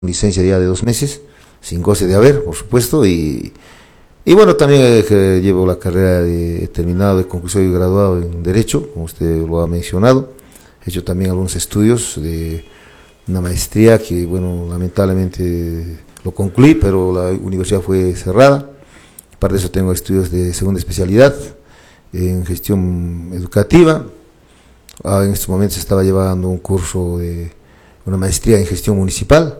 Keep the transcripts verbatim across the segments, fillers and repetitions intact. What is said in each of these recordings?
licencia ya de dos meses, sin goce de haber, por supuesto, y, y bueno, también eh, llevo la carrera de terminado, de conclusión y graduado en Derecho, como usted lo ha mencionado. He hecho también algunos estudios de una maestría que, bueno, lamentablemente lo concluí, pero la universidad fue cerrada. Aparte de eso tengo estudios de segunda especialidad en gestión educativa. Ah, en estos momentos estaba llevando un curso de una maestría en gestión municipal,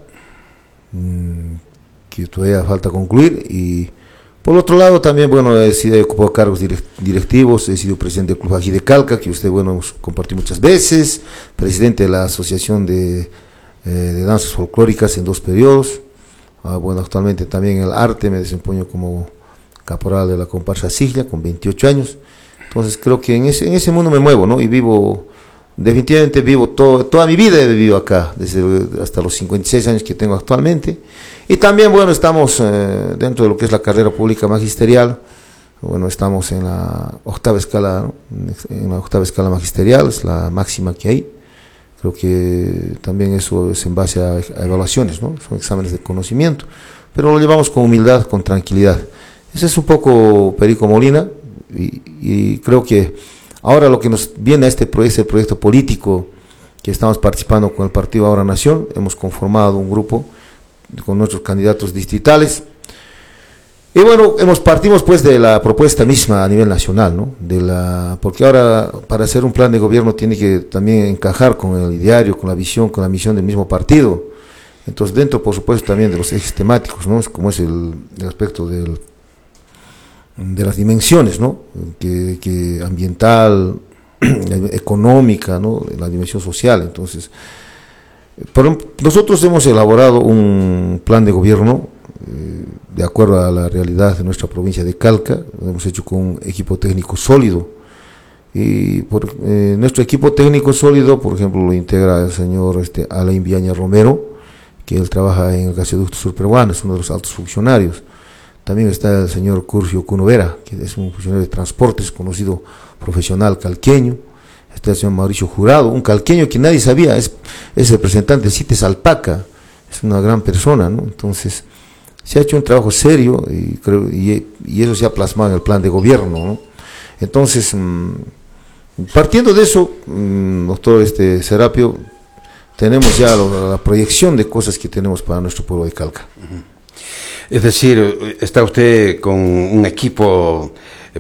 que todavía falta concluir. Y por otro lado también, bueno, he, sido, he ocupado cargos directivos, he sido presidente del Club Ají de Calca, que usted, bueno, hemos compartido muchas veces, presidente de la Asociación de, eh, de Danzas Folclóricas en dos periodos. Ah, bueno, actualmente también en el arte me desempeño como caporal de la comparsa Siglia con veintiocho años. Entonces creo que en ese, en ese mundo me muevo, ¿no? Y vivo, definitivamente vivo todo, toda mi vida he vivido acá, desde hasta los cincuenta y seis años que tengo actualmente. Y también, bueno, estamos eh, dentro de lo que es la carrera pública magisterial. Bueno, estamos en la octava escala, ¿no? En la octava escala magisterial, es la máxima que hay. Creo que también eso es en base a, a evaluaciones, ¿no? Son exámenes de conocimiento, pero lo llevamos con humildad, con tranquilidad. Ese es un poco Perico Molina, y, y creo que ahora lo que nos viene a este proyecto, este proyecto político que estamos participando con el partido Ahora Nación, hemos conformado un grupo con nuestros candidatos distritales, y bueno, hemos partimos pues de la propuesta misma a nivel nacional, ¿no? De la, porque ahora para hacer un plan de gobierno tiene que también encajar con el ideario, con la visión, con la misión del mismo partido. Entonces dentro, por supuesto, también de los ejes temáticos, ¿no? Como es el, el aspecto del de las dimensiones, ¿no? Que, que ambiental, económica, ¿no? La dimensión social. Entonces, pero nosotros hemos elaborado un plan de gobierno eh, de acuerdo a la realidad de nuestra provincia de Calca. Lo hemos hecho con un equipo técnico sólido, y por eh, nuestro equipo técnico sólido, por ejemplo, lo integra el señor este, Alain Viaña Romero, que él trabaja en el gasoducto surperuano, es uno de los altos funcionarios. También está el señor Curcio Cunovera, que es un funcionario de transportes, conocido profesional calqueño. Está el señor Mauricio Jurado, un calqueño que nadie sabía, es, es el representante de CITES Alpaca, es una gran persona, ¿no? Entonces, se ha hecho un trabajo serio y, creo, y, y eso se ha plasmado en el plan de gobierno, ¿no? Entonces, mmm, partiendo de eso, mmm, doctor este, Serapio, tenemos ya lo, la proyección de cosas que tenemos para nuestro pueblo de Calca. Uh-huh. Es decir, está usted con un equipo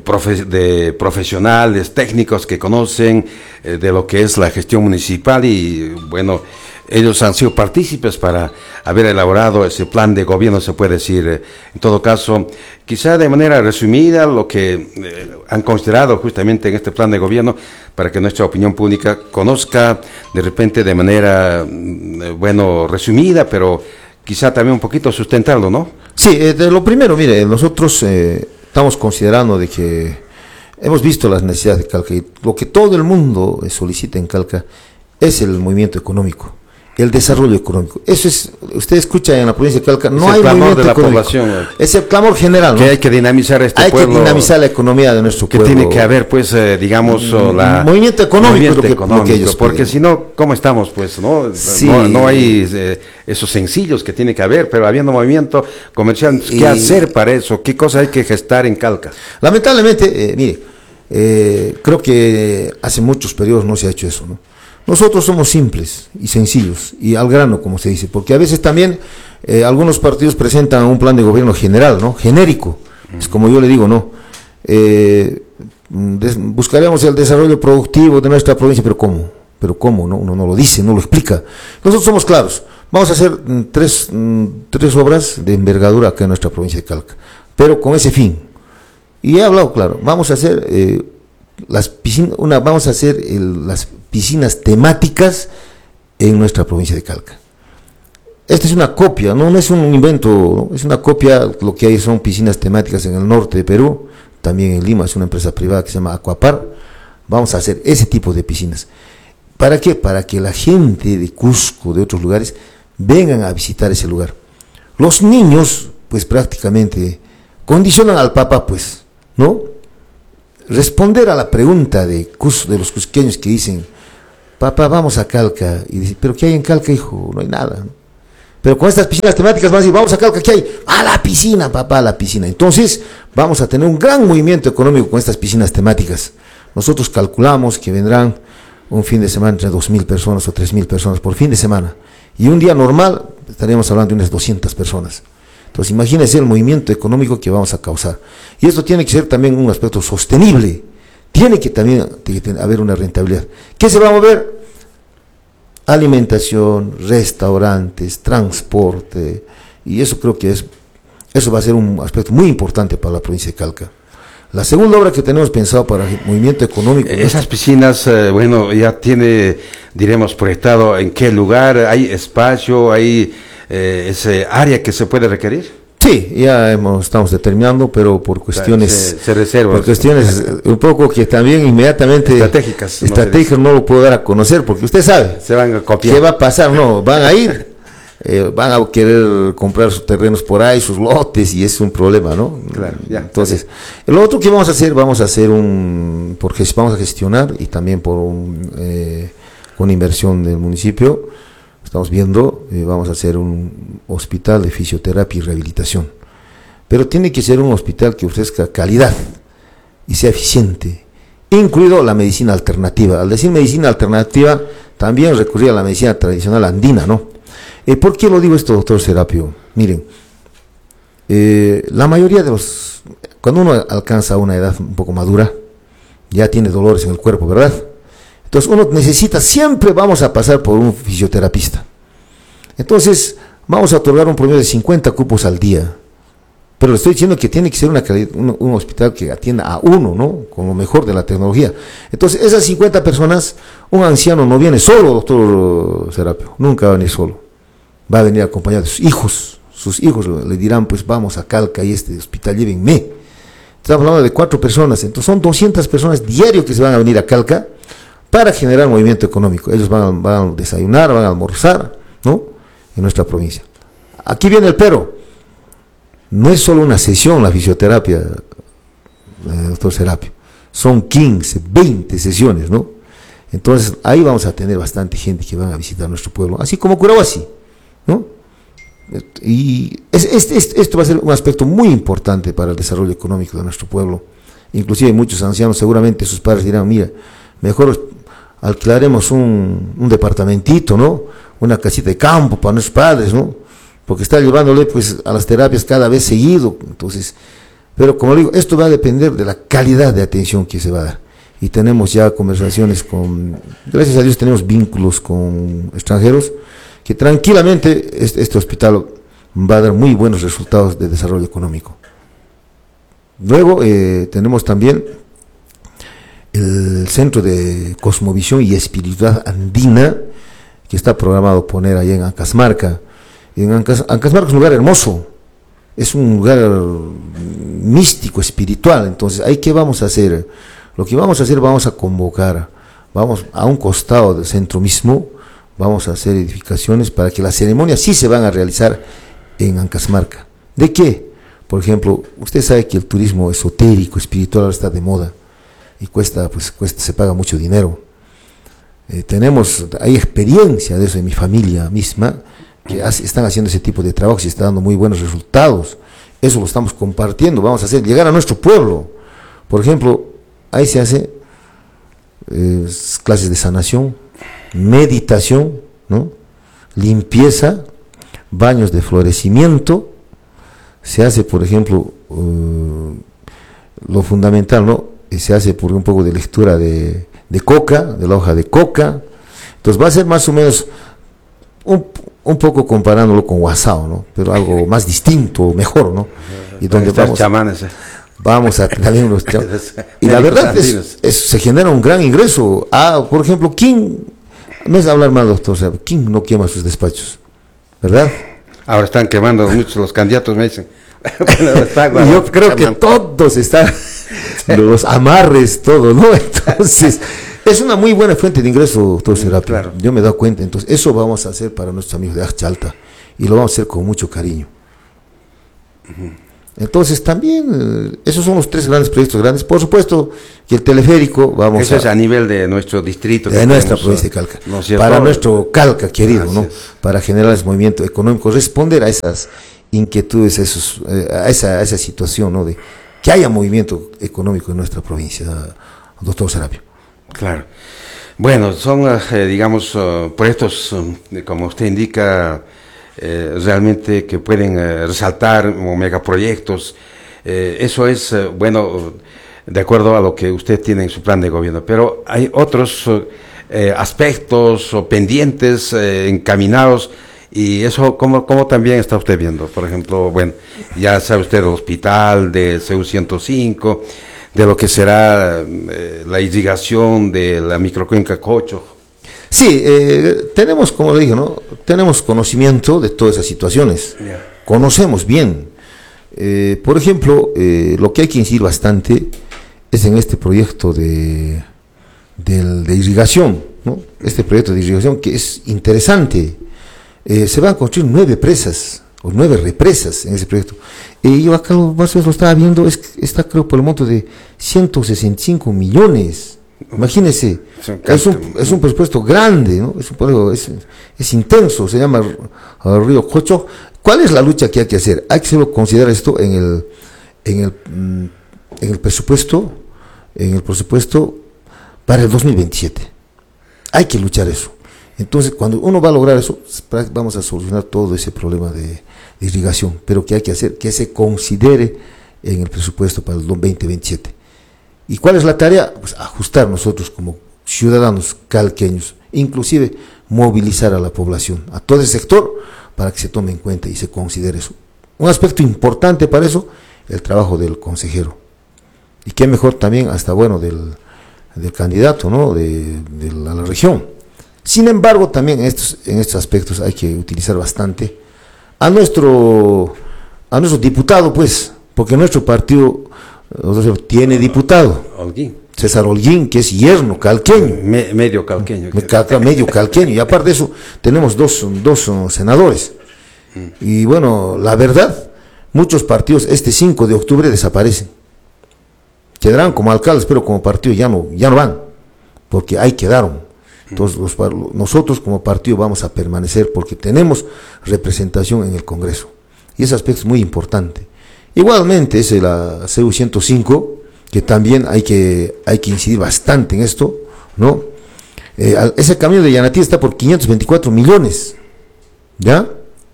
de profesionales, técnicos que conocen de lo que es la gestión municipal, y bueno, ellos han sido partícipes para haber elaborado ese plan de gobierno, se puede decir. En todo caso, quizá de manera resumida, lo que eh, han considerado justamente en este plan de gobierno, para que nuestra opinión pública conozca de repente de manera, eh, bueno, resumida, pero quizá también un poquito sustentarlo, ¿no? Sí, eh, de lo primero, mire, nosotros eh, estamos considerando de que hemos visto las necesidades de Calca, y lo que todo el mundo eh, solicita en Calca es el movimiento económico, el desarrollo económico. Eso es, usted escucha en la provincia de Calca, no hay movimiento económico, es el clamor general, ¿no? Que hay que dinamizar este hay pueblo. Hay que dinamizar la economía de nuestro que pueblo. Que tiene que haber, pues, eh, digamos, mm, la... movimiento económico, movimiento lo que, económico, lo que ellos porque piden. Si no, ¿cómo estamos, pues, no? Sí. No, no hay eh, esos sencillos que tiene que haber, pero habiendo movimiento comercial, ¿qué y... hacer para eso? ¿Qué cosa hay que gestar en Calca? Lamentablemente, eh, mire, eh, creo que hace muchos periodos no se ha hecho eso, ¿no? Nosotros somos simples y sencillos y al grano, como se dice, porque a veces también eh, algunos partidos presentan un plan de gobierno general, ¿no? Genérico. Mm. Es como yo le digo, ¿no? Eh, des, buscaremos el desarrollo productivo de nuestra provincia, pero ¿cómo? Pero ¿cómo? ¿No? Uno no lo dice, no lo explica. Nosotros somos claros. Vamos a hacer mm, tres, mm, tres obras de envergadura acá en nuestra provincia de Calca, pero con ese fin. Y he hablado claro, vamos a hacer eh, las piscinas, una, vamos a hacer el, las piscinas temáticas en nuestra provincia de Calca. Esta es una copia, no, no es un invento, ¿no? Es una copia. Lo que hay son piscinas temáticas en el norte de Perú, también en Lima, es una empresa privada que se llama Aquapar. Vamos a hacer ese tipo de piscinas. ¿Para qué? Para que la gente de Cusco, de otros lugares, vengan a visitar ese lugar. Los niños, pues prácticamente, condicionan al papá, pues, ¿no? Responder a la pregunta de, Cus, de los cusqueños que dicen, papá, vamos a Calca, y dice, ¿pero qué hay en Calca, hijo? No hay nada, ¿no? Pero con estas piscinas temáticas van a decir, vamos a Calca, ¿qué hay? A la piscina, papá, a la piscina. Entonces, vamos a tener un gran movimiento económico con estas piscinas temáticas. Nosotros calculamos que vendrán un fin de semana entre dos mil personas o tres mil personas por fin de semana. Y un día normal estaríamos hablando de unas doscientas personas. Entonces, imagínense el movimiento económico que vamos a causar. Y esto tiene que ser también un aspecto sostenible. Tiene que también tiene que haber una rentabilidad. ¿Qué se va a mover? Alimentación, restaurantes, transporte, y eso creo que es, eso va a ser un aspecto muy importante para la provincia de Calca. La segunda obra que tenemos pensado para el movimiento económico. Esas piscinas, eh, bueno, ya tiene, diremos, proyectado en qué lugar, hay espacio, hay eh, ese área que se puede requerir. Sí, ya hemos, estamos determinando, pero por cuestiones, se, se reserva, por cuestiones un poco que también inmediatamente estratégicas, estratégicas no, no lo puedo dar a conocer, porque usted sabe, se van a copiar. ¿Qué va a pasar? No, van a ir, eh, van a querer comprar sus terrenos por ahí, sus lotes, y es un problema, ¿no? Claro, ya. Entonces, lo otro que vamos a hacer, vamos a hacer un, porque vamos a gestionar y también por un, eh, una inversión del municipio. Estamos viendo, eh, vamos a hacer un hospital de fisioterapia y rehabilitación, pero tiene que ser un hospital que ofrezca calidad y sea eficiente, incluido la medicina alternativa. Al decir medicina alternativa, también recurrir a la medicina tradicional andina, ¿no? Eh, ¿Por qué lo digo esto, doctor Serapio? Miren, eh, la mayoría de los, cuando uno alcanza una edad un poco madura, ya tiene dolores en el cuerpo, ¿verdad? Entonces uno necesita, siempre vamos a pasar por un fisioterapista. Entonces vamos a otorgar un promedio de cincuenta cupos al día. Pero le estoy diciendo que tiene que ser una, un, un hospital que atienda a uno, ¿no? Con lo mejor de la tecnología. Entonces esas cincuenta personas, un anciano no viene solo, doctor Serapio, nunca va a venir solo. Va a venir acompañado de sus hijos. Sus hijos le dirán, pues vamos a Calca y este hospital, llévenme. Estamos hablando de cuatro personas, entonces son doscientas personas diario que se van a venir a Calca para generar movimiento económico. Ellos van a, van a desayunar, van a almorzar, ¿no? En nuestra provincia. Aquí viene el pero. No es solo una sesión la fisioterapia, eh, doctor Serapio. Son quince, veinte sesiones, ¿no? Entonces, ahí vamos a tener bastante gente que van a visitar nuestro pueblo, así como Curahuasi, ¿no? Y es, es, es, esto va a ser un aspecto muy importante para el desarrollo económico de nuestro pueblo. Inclusive muchos ancianos, seguramente sus padres dirán, mira, mejor alquilaremos un, un departamentito, ¿no? Una casita de campo para nuestros padres, ¿no? Porque está llevándole pues a las terapias cada vez seguido. Entonces, pero como digo, esto va a depender de la calidad de atención que se va a dar. Y tenemos ya conversaciones con, gracias a Dios tenemos vínculos con extranjeros, que tranquilamente este, este hospital va a dar muy buenos resultados de desarrollo económico. Luego eh, tenemos también el Centro de Cosmovisión y Espiritualidad Andina, que está programado poner allá en Ancasmarca. En Ancas, Ancasmarca es un lugar hermoso, es un lugar místico, espiritual. Entonces, ¿ahí qué vamos a hacer? Lo que vamos a hacer, vamos a convocar, vamos a un costado del centro mismo, vamos a hacer edificaciones para que las ceremonias sí se van a realizar en Ancasmarca. ¿De qué? Por ejemplo, usted sabe que el turismo esotérico, espiritual, ahora está de moda y cuesta, pues cuesta, se paga mucho dinero. Eh, tenemos, hay experiencia de eso en mi familia misma, que hace, están haciendo ese tipo de trabajo y está dando muy buenos resultados. Eso lo estamos compartiendo, vamos a hacer llegar a nuestro pueblo. Por ejemplo, ahí se hace eh, clases de sanación, meditación, ¿no? Limpieza, baños de florecimiento. Se hace, por ejemplo, uh, lo fundamental, ¿no? Se hace por un poco de lectura de, de coca, de la hoja de coca. Entonces va a ser más o menos un, un poco comparándolo con Guasao, ¿no? Pero algo más distinto, mejor, ¿no? Y donde vamos, chamanes, eh. vamos a también los chamanes. Y la verdad es, es, se genera un gran ingreso. Ah, por ejemplo, ¿quién, no es hablar mal, doctor, o sea, ¿quién no quema sus despachos? ¿Verdad? Ahora están quemando muchos los candidatos, me dicen. Bueno, yo creo que todos están, los amarres, todo, ¿no? Entonces, es una muy buena fuente de ingreso, doctor Serapio. Claro. Yo me he dado cuenta. Entonces, eso vamos a hacer para nuestros amigos de Axchalta y lo vamos a hacer con mucho cariño. Uh-huh. Entonces también, eh, esos son los tres grandes proyectos grandes. Por supuesto que el teleférico, vamos Eso a... es a nivel de nuestro distrito. De nuestra provincia de Calca. ¿No para nuestro Calca querido, ¿no? Para generar ese movimiento económico, responder a esas inquietudes, a, esos, eh, a, esa, a esa situación, ¿no? De que haya movimiento económico en nuestra provincia, doctor Serapio. Claro. Bueno, son, eh, digamos, uh, proyectos, um, como usted indica, eh, realmente que pueden eh, resaltar como megaproyectos. Eh, eso es, eh, bueno, de acuerdo a lo que usted tiene en su plan de gobierno. Pero hay otros eh, aspectos o pendientes eh, encaminados. Y eso, ¿cómo, ¿cómo también está usted viendo? Por ejemplo, bueno, ya sabe usted del hospital, de C U ciento cinco, de lo que será eh, la irrigación de la microcuenca Cocho. Sí, eh, tenemos, como le dije, ¿no? Tenemos conocimiento de todas esas situaciones. Yeah. Conocemos bien. Eh, por ejemplo, eh, lo que hay que incidir bastante es en este proyecto de, de, de irrigación, ¿no? Este proyecto de irrigación que es interesante. Eh, se van a construir nueve presas o nueve represas en ese proyecto. Y eh, yo acá lo, más o menos lo estaba viendo, es, está creo por el monto de ciento sesenta y cinco millones. Imagínense, es un, es un presupuesto grande, ¿no? Es, un, es, es intenso, se llama uh, Río Cocho. ¿Cuál es la lucha que hay que hacer? Hay que hacerlo, considerar esto en el, en el, en el presupuesto, en el presupuesto para el dos mil veintisiete. Hay que luchar eso. Entonces, cuando uno va a lograr eso, vamos a solucionar todo ese problema de, de irrigación, pero que hay que hacer, que se considere en el presupuesto para el veinte veintisiete. ¿Y cuál es la tarea? Pues ajustar nosotros como ciudadanos calqueños, inclusive movilizar a la población, a todo ese sector, para que se tome en cuenta y se considere eso. Un aspecto importante para eso, el trabajo del consejero. Y qué mejor también, hasta bueno, del, del candidato, ¿no? de, de la, la región. Sin embargo, también en estos, en estos aspectos hay que utilizar bastante a nuestro, a nuestro diputado, pues, porque nuestro partido tiene diputado. Holguín. César Holguín, que es yerno calqueño. Me, medio calqueño. Me, calca, medio calqueño. Y aparte de eso, tenemos dos, dos uh, senadores. Mm. Y bueno, la verdad, muchos partidos este cinco de octubre desaparecen. Quedarán como alcaldes, pero como partido ya no, ya no van, porque ahí quedaron. Entonces, los, nosotros como partido vamos a permanecer porque tenemos representación en el Congreso. Y ese aspecto es muy importante. Igualmente, es la C U ciento cinco, que también hay que, hay que incidir bastante en esto, ¿no? Eh, ese camino de Yanatí está por quinientos veinticuatro millones, ¿ya?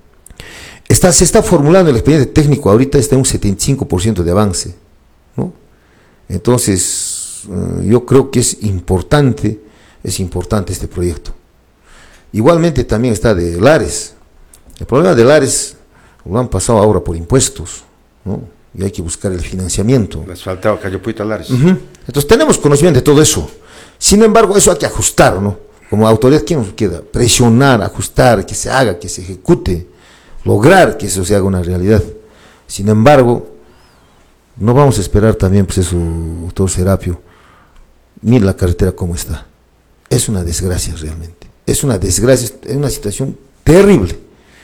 Está, se está formulando el expediente técnico, ahorita está en un setenta y cinco por ciento de avance, ¿no? Entonces, eh, yo creo que es importante, es importante este proyecto. Igualmente también está de Lares. El problema de Lares lo han pasado ahora por impuestos, ¿no? Y hay que buscar el financiamiento. Les faltaba Cayopuito a Lares. Uh-huh. Entonces tenemos conocimiento de todo eso. Sin embargo, eso hay que ajustar, ¿no? Como autoridad, ¿qué nos queda? Presionar, ajustar, que se haga, que se ejecute, lograr que eso se haga una realidad. Sin embargo, no vamos a esperar también, pues eso, doctor Serapio. Mire la carretera cómo está. Es una desgracia realmente. Es una desgracia, es una situación terrible.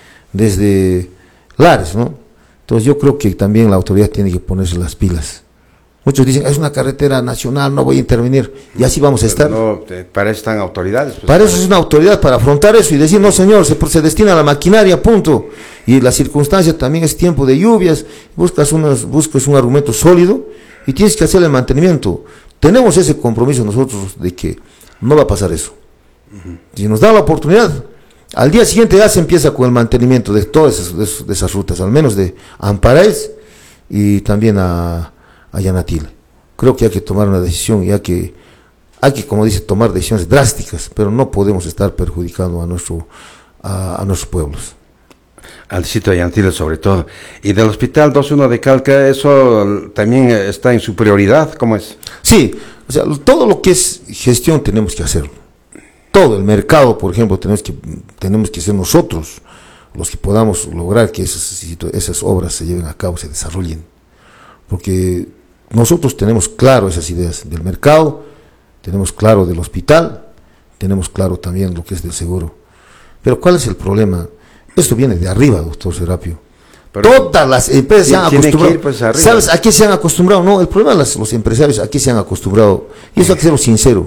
Desde Lares, ¿no? Entonces yo creo que también la autoridad tiene que ponerse las pilas. Muchos dicen, es una carretera nacional, no voy a intervenir, y así vamos a estar. No, para eso están autoridades. Pues, para eso es una autoridad, para afrontar eso y decir, no señor, se, se destina a la maquinaria, punto. Y la circunstancia también es tiempo de lluvias, buscas, unas, buscas un argumento sólido y tienes que hacer el mantenimiento. Tenemos ese compromiso nosotros de que no va a pasar eso. Uh-huh. Si nos da la oportunidad, al día siguiente ya se empieza con el mantenimiento de todas esas, de esas rutas, al menos de Amparaes y también a, a Yanatile. Creo que hay que tomar una decisión y hay que, hay que, como dice, tomar decisiones drásticas, pero no podemos estar perjudicando a, nuestro, a, a nuestros pueblos. Al distrito de Yanatile sobre todo. Y del hospital dos uno de Calca, ¿eso también está en su prioridad? ¿Cómo es? Sí, o sea, todo lo que es gestión tenemos que hacerlo. Todo el mercado, por ejemplo, tenemos que, tenemos que ser nosotros los que podamos lograr que esas, esas obras se lleven a cabo, se desarrollen. Porque nosotros tenemos claro esas ideas del mercado, tenemos claro del hospital, tenemos claro también lo que es del seguro. Pero ¿cuál es el problema? Esto viene de arriba, doctor Serapio. Pero todas las empresas se han acostumbrado. Pues ¿Sabes a qué se han acostumbrado? No, el problema de las, los empresarios, ¿a qué se han acostumbrado? Y eso hay que ser sincero.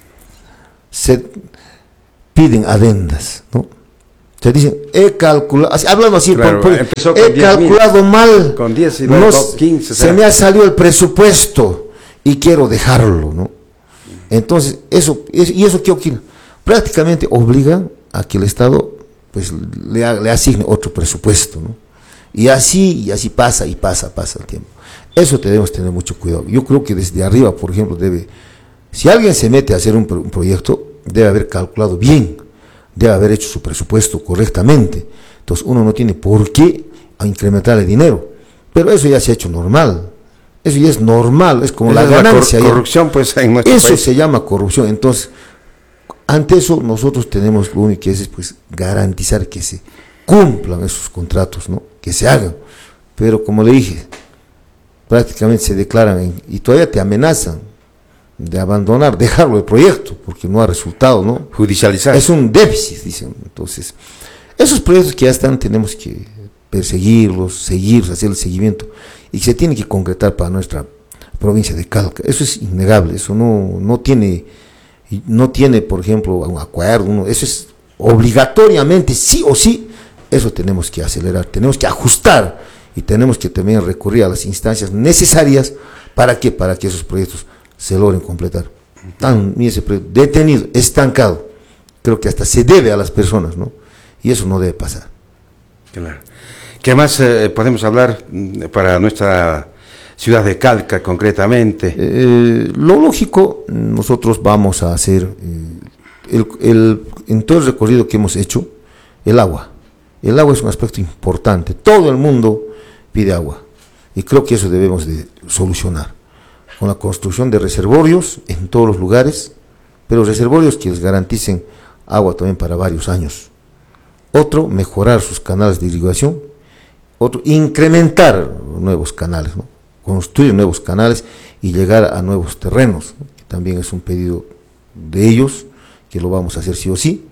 Se piden adendas, ¿no? Se dicen, he calculado, hablando así, claro, por, por, he calculado mil, mal, con diez y no, quince, se me ha salido el presupuesto y quiero dejarlo, ¿no? Entonces, eso, ¿y eso qué ocurre? Prácticamente obliga a que el Estado pues le, le asigne otro presupuesto, ¿no? Y así, y así pasa, y pasa, pasa el tiempo. Eso debemos tener mucho cuidado. Yo creo que desde arriba, por ejemplo, debe, si alguien se mete a hacer un, un proyecto, debe haber calculado bien, debe haber hecho su presupuesto correctamente. Entonces uno no tiene por qué incrementar el dinero, pero eso ya se ha hecho normal, eso ya es normal, es como la ganancia. La cor corrupción, pues, en nuestro eso país. se llama corrupción. Entonces, ante eso nosotros tenemos lo único que es, pues, garantizar que se cumplan esos contratos, ¿no? Que se hagan, pero como le dije, prácticamente se declaran en, y todavía te amenazan de abandonar, dejarlo el proyecto, porque no ha resultado, ¿no? Judicializar. Es un déficit, dicen. Entonces, esos proyectos que ya están, tenemos que perseguirlos, seguirlos, hacer el seguimiento, y se tiene que concretar para nuestra provincia de Calca. Eso es innegable, eso no, no tiene, no tiene, por ejemplo, un acuerdo, uno, eso es obligatoriamente, sí o sí, eso tenemos que acelerar, tenemos que ajustar, y tenemos que también recurrir a las instancias necesarias, ¿para qué? Para que esos proyectos se logren completar. Tan, ese proyecto detenido, estancado, creo que hasta se debe a las personas, ¿no? Y eso no debe pasar. Claro. ¿Qué más eh, podemos hablar para nuestra ciudad de Calca concretamente? Eh, lo lógico, nosotros vamos a hacer, eh, el, el, en todo el recorrido que hemos hecho, el agua. El agua es un aspecto importante, todo el mundo pide agua, y creo que eso debemos de solucionar, con la construcción de reservorios en todos los lugares, pero reservorios que les garanticen agua también para varios años. Otro, mejorar sus canales de irrigación. Otro, incrementar nuevos canales, ¿no? Construir nuevos canales y llegar a nuevos terrenos, ¿no? Que también es un pedido de ellos, que lo vamos a hacer sí o sí.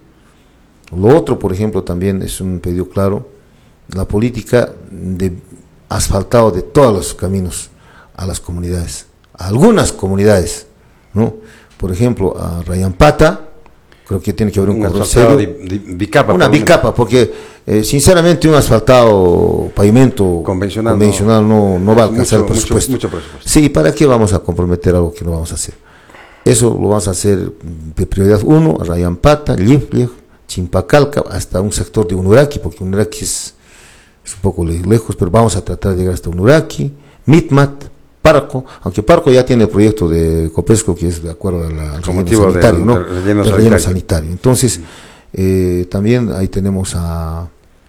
Lo otro, por ejemplo, también es un pedido claro, la política de asfaltado de todos los caminos a las comunidades, a algunas comunidades, ¿no? Por ejemplo, a Rayampata, creo que tiene que haber un, un control serio, de, de, bicapa, una bicapa, porque eh, sinceramente un asfaltado pavimento convencional, convencional no, no, no va a alcanzar mucho, el presupuesto. Mucho, mucho presupuesto. Sí, ¿para qué vamos a comprometer algo que no vamos a hacer? Eso lo vamos a hacer de prioridad uno, a Rayampata, Lliflieg, Chimpacalca, hasta un sector de Unuraqui, porque Unuraqui es, es un poco lejos, pero vamos a tratar de llegar hasta Unuraqui, Mitmat, Parco, aunque Parco ya tiene el proyecto de Copesco, que es de acuerdo a la, al relleno sanitario, del, ¿no? Del relleno, del relleno sanitario. sanitario. Entonces, sí. eh, también ahí tenemos a,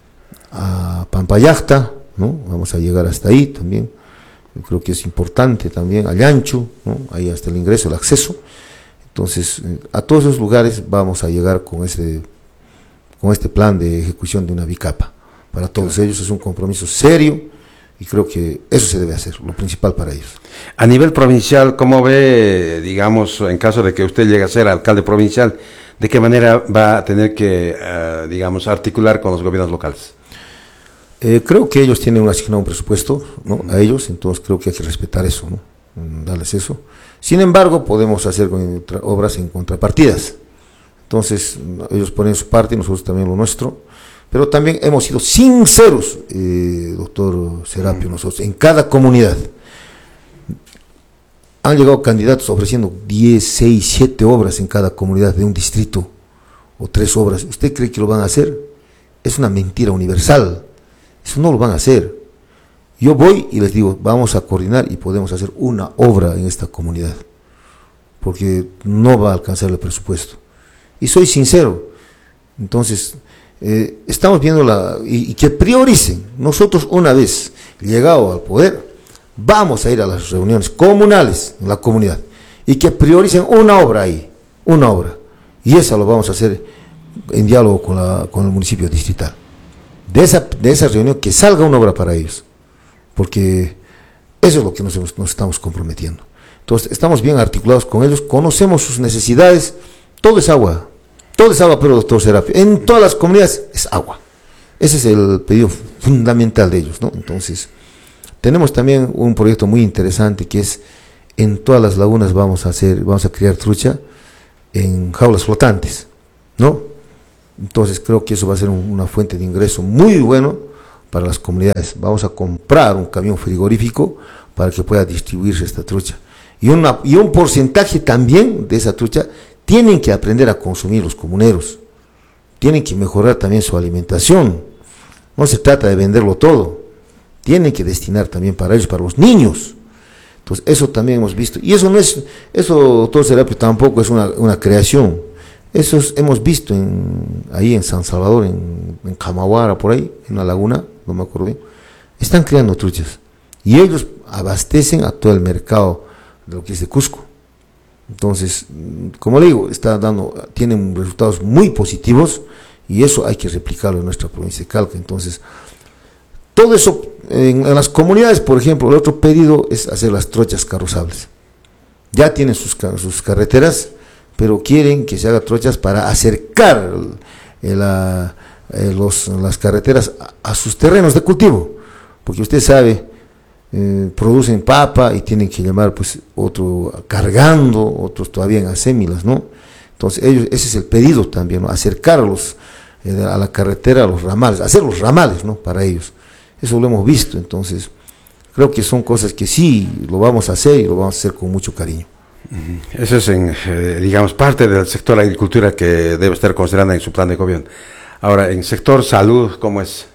a Pampayacta, ¿no? Vamos a llegar hasta ahí también, yo creo que es importante también, a Llancho, ¿no? Ahí hasta el ingreso, el acceso. Entonces, eh, a todos esos lugares vamos a llegar con ese con este plan de ejecución de una bicapa. Para todos ellos es un compromiso serio y creo que eso se debe hacer, lo principal para ellos. A nivel provincial, ¿cómo ve, digamos, en caso de que usted llegue a ser alcalde provincial, de qué manera va a tener que, uh, digamos, articular con los gobiernos locales? Eh, creo que ellos tienen asignado un presupuesto, ¿no? A ellos, entonces creo que hay que respetar eso, ¿no? Darles eso. Sin embargo, podemos hacer obras en contrapartidas. Entonces, ellos ponen su parte y nosotros también lo nuestro. Pero también hemos sido sinceros, eh, doctor Serapio, nosotros, en cada comunidad. Han llegado candidatos ofreciendo diez, seis, siete obras en cada comunidad de un distrito, o tres obras. ¿Usted cree que lo van a hacer? Es una mentira universal. Eso no lo van a hacer. Yo voy y les digo, vamos a coordinar y podemos hacer una obra en esta comunidad, porque no va a alcanzar el presupuesto. Y soy sincero. Entonces, eh, estamos viendo la, y, y que prioricen. Nosotros, una vez llegado al poder, vamos a ir a las reuniones comunales en la comunidad y que prioricen una obra ahí, una obra. Y esa lo vamos a hacer en diálogo con, la, con el municipio distrital. De esa, de esa reunión que salga una obra para ellos, porque eso es lo que nos, nos estamos comprometiendo. Entonces, estamos bien articulados con ellos, conocemos sus necesidades. Todo es agua, todo es agua, pero doctor Serapio, en todas las comunidades es agua. ese es el pedido fundamental de ellos, ¿no? Entonces, tenemos también un proyecto muy interesante que es, en todas las lagunas vamos a hacer, vamos a criar trucha en jaulas flotantes, ¿no? Entonces creo que eso va a ser un, una fuente de ingreso muy bueno para las comunidades. Vamos a comprar un camión frigorífico para que pueda distribuirse esta trucha. Y, una, y un porcentaje también de esa trucha tienen que aprender a consumir los comuneros. Tienen que mejorar también su alimentación. No se trata de venderlo todo. Tienen que destinar también para ellos, para los niños. Entonces eso también hemos visto. Y eso no es, eso, doctor Serapio, tampoco es una, una creación. Eso es, hemos visto en, ahí en San Salvador, en, en Camaguara, por ahí, en la laguna, no me acuerdo bien. Están creando truchas. Y ellos abastecen a todo el mercado de lo que es de Cusco. Entonces, como le digo, está dando, tienen resultados muy positivos y eso hay que replicarlo en nuestra provincia de Calca. Entonces, todo eso en, en las comunidades, por ejemplo, el otro pedido es hacer las trochas carrozables. Ya tienen sus, sus carreteras, pero quieren que se haga trochas para acercar el, la, el, los, las carreteras a, a sus terrenos de cultivo, porque usted sabe, eh, producen papa y tienen que llamar pues otro cargando, otros todavía en asémilas, ¿no? Entonces ellos, ese es el pedido también, ¿no? Acercarlos eh, a la carretera, a los ramales, hacer los ramales, ¿no? Para ellos, eso lo hemos visto. Entonces creo que son cosas que sí lo vamos a hacer y lo vamos a hacer con mucho cariño. Eso es, en, eh, digamos, parte del sector de la agricultura que debe estar considerada en su plan de gobierno. Ahora, en sector salud, ¿cómo es?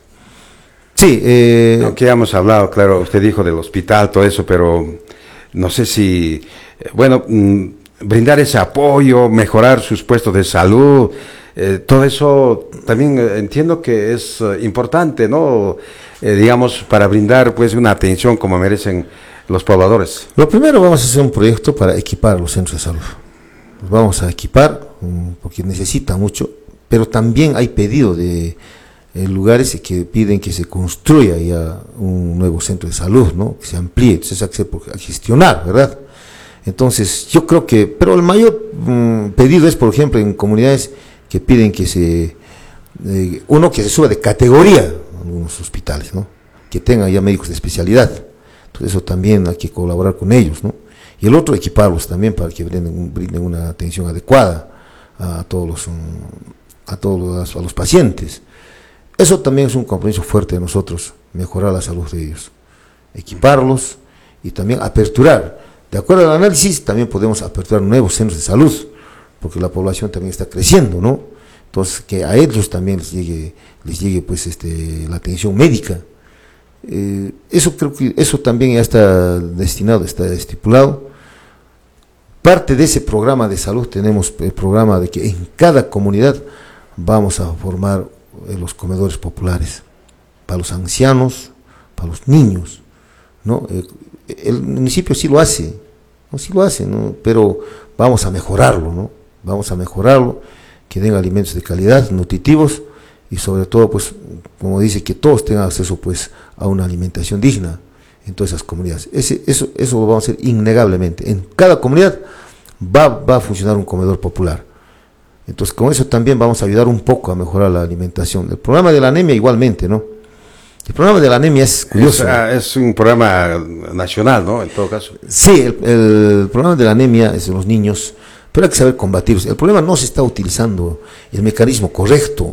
Sí, eh, aunque ya hemos hablado, claro, usted dijo del hospital, todo eso, pero no sé si, eh, bueno, mm, brindar ese apoyo, mejorar sus puestos de salud, eh, todo eso también eh, entiendo que es eh, importante, ¿no? Eh, digamos, para brindar pues una atención como merecen los pobladores. Lo primero, vamos a hacer un proyecto para equipar los centros de salud. Los vamos a equipar um, porque necesitan mucho, pero también hay pedido de eh, lugares que piden que se construya ya un nuevo centro de salud, ¿no? Que se amplíe, entonces hay que a gestionar, ¿verdad? Entonces, yo creo que, pero el mayor um, pedido es, por ejemplo, en comunidades que piden que se, eh, uno que se suba de categoría a algunos hospitales, ¿no? Que tengan ya médicos de especialidad. Entonces eso también hay que colaborar con ellos, ¿no? Y el otro, equiparlos también para que brinden, brinden una atención adecuada a todos los, a todos los, a los pacientes. Eso también es un compromiso fuerte de nosotros, mejorar la salud de ellos, equiparlos y también aperturar. De acuerdo al análisis, también podemos aperturar nuevos centros de salud, porque la población también está creciendo, ¿no? Entonces, que a ellos también les llegue, les llegue pues este, la atención médica. Eh, eso creo que eso también ya está destinado, está estipulado. Parte de ese programa de salud tenemos el programa de que en cada comunidad vamos a formar eh, los comedores populares para los ancianos, para los niños, ¿no? Eh, el municipio sí lo hace, ¿no? Sí lo hace, ¿no? Pero vamos a mejorarlo, ¿no? Vamos a mejorarlo, que den alimentos de calidad, nutritivos y sobre todo, pues, como dice, que todos tengan acceso, pues, a una alimentación digna en todas esas comunidades. Ese, eso, eso lo vamos a hacer innegablemente. En cada comunidad va, va a funcionar un comedor popular. Entonces, con eso también vamos a ayudar un poco a mejorar la alimentación. El problema de la anemia igualmente, ¿no? El problema de la anemia es curioso. Es, es un programa nacional, ¿no? En todo caso. Sí, el, el problema de la anemia es de los niños, pero hay que saber combatirlos. El problema no se está utilizando el mecanismo correcto.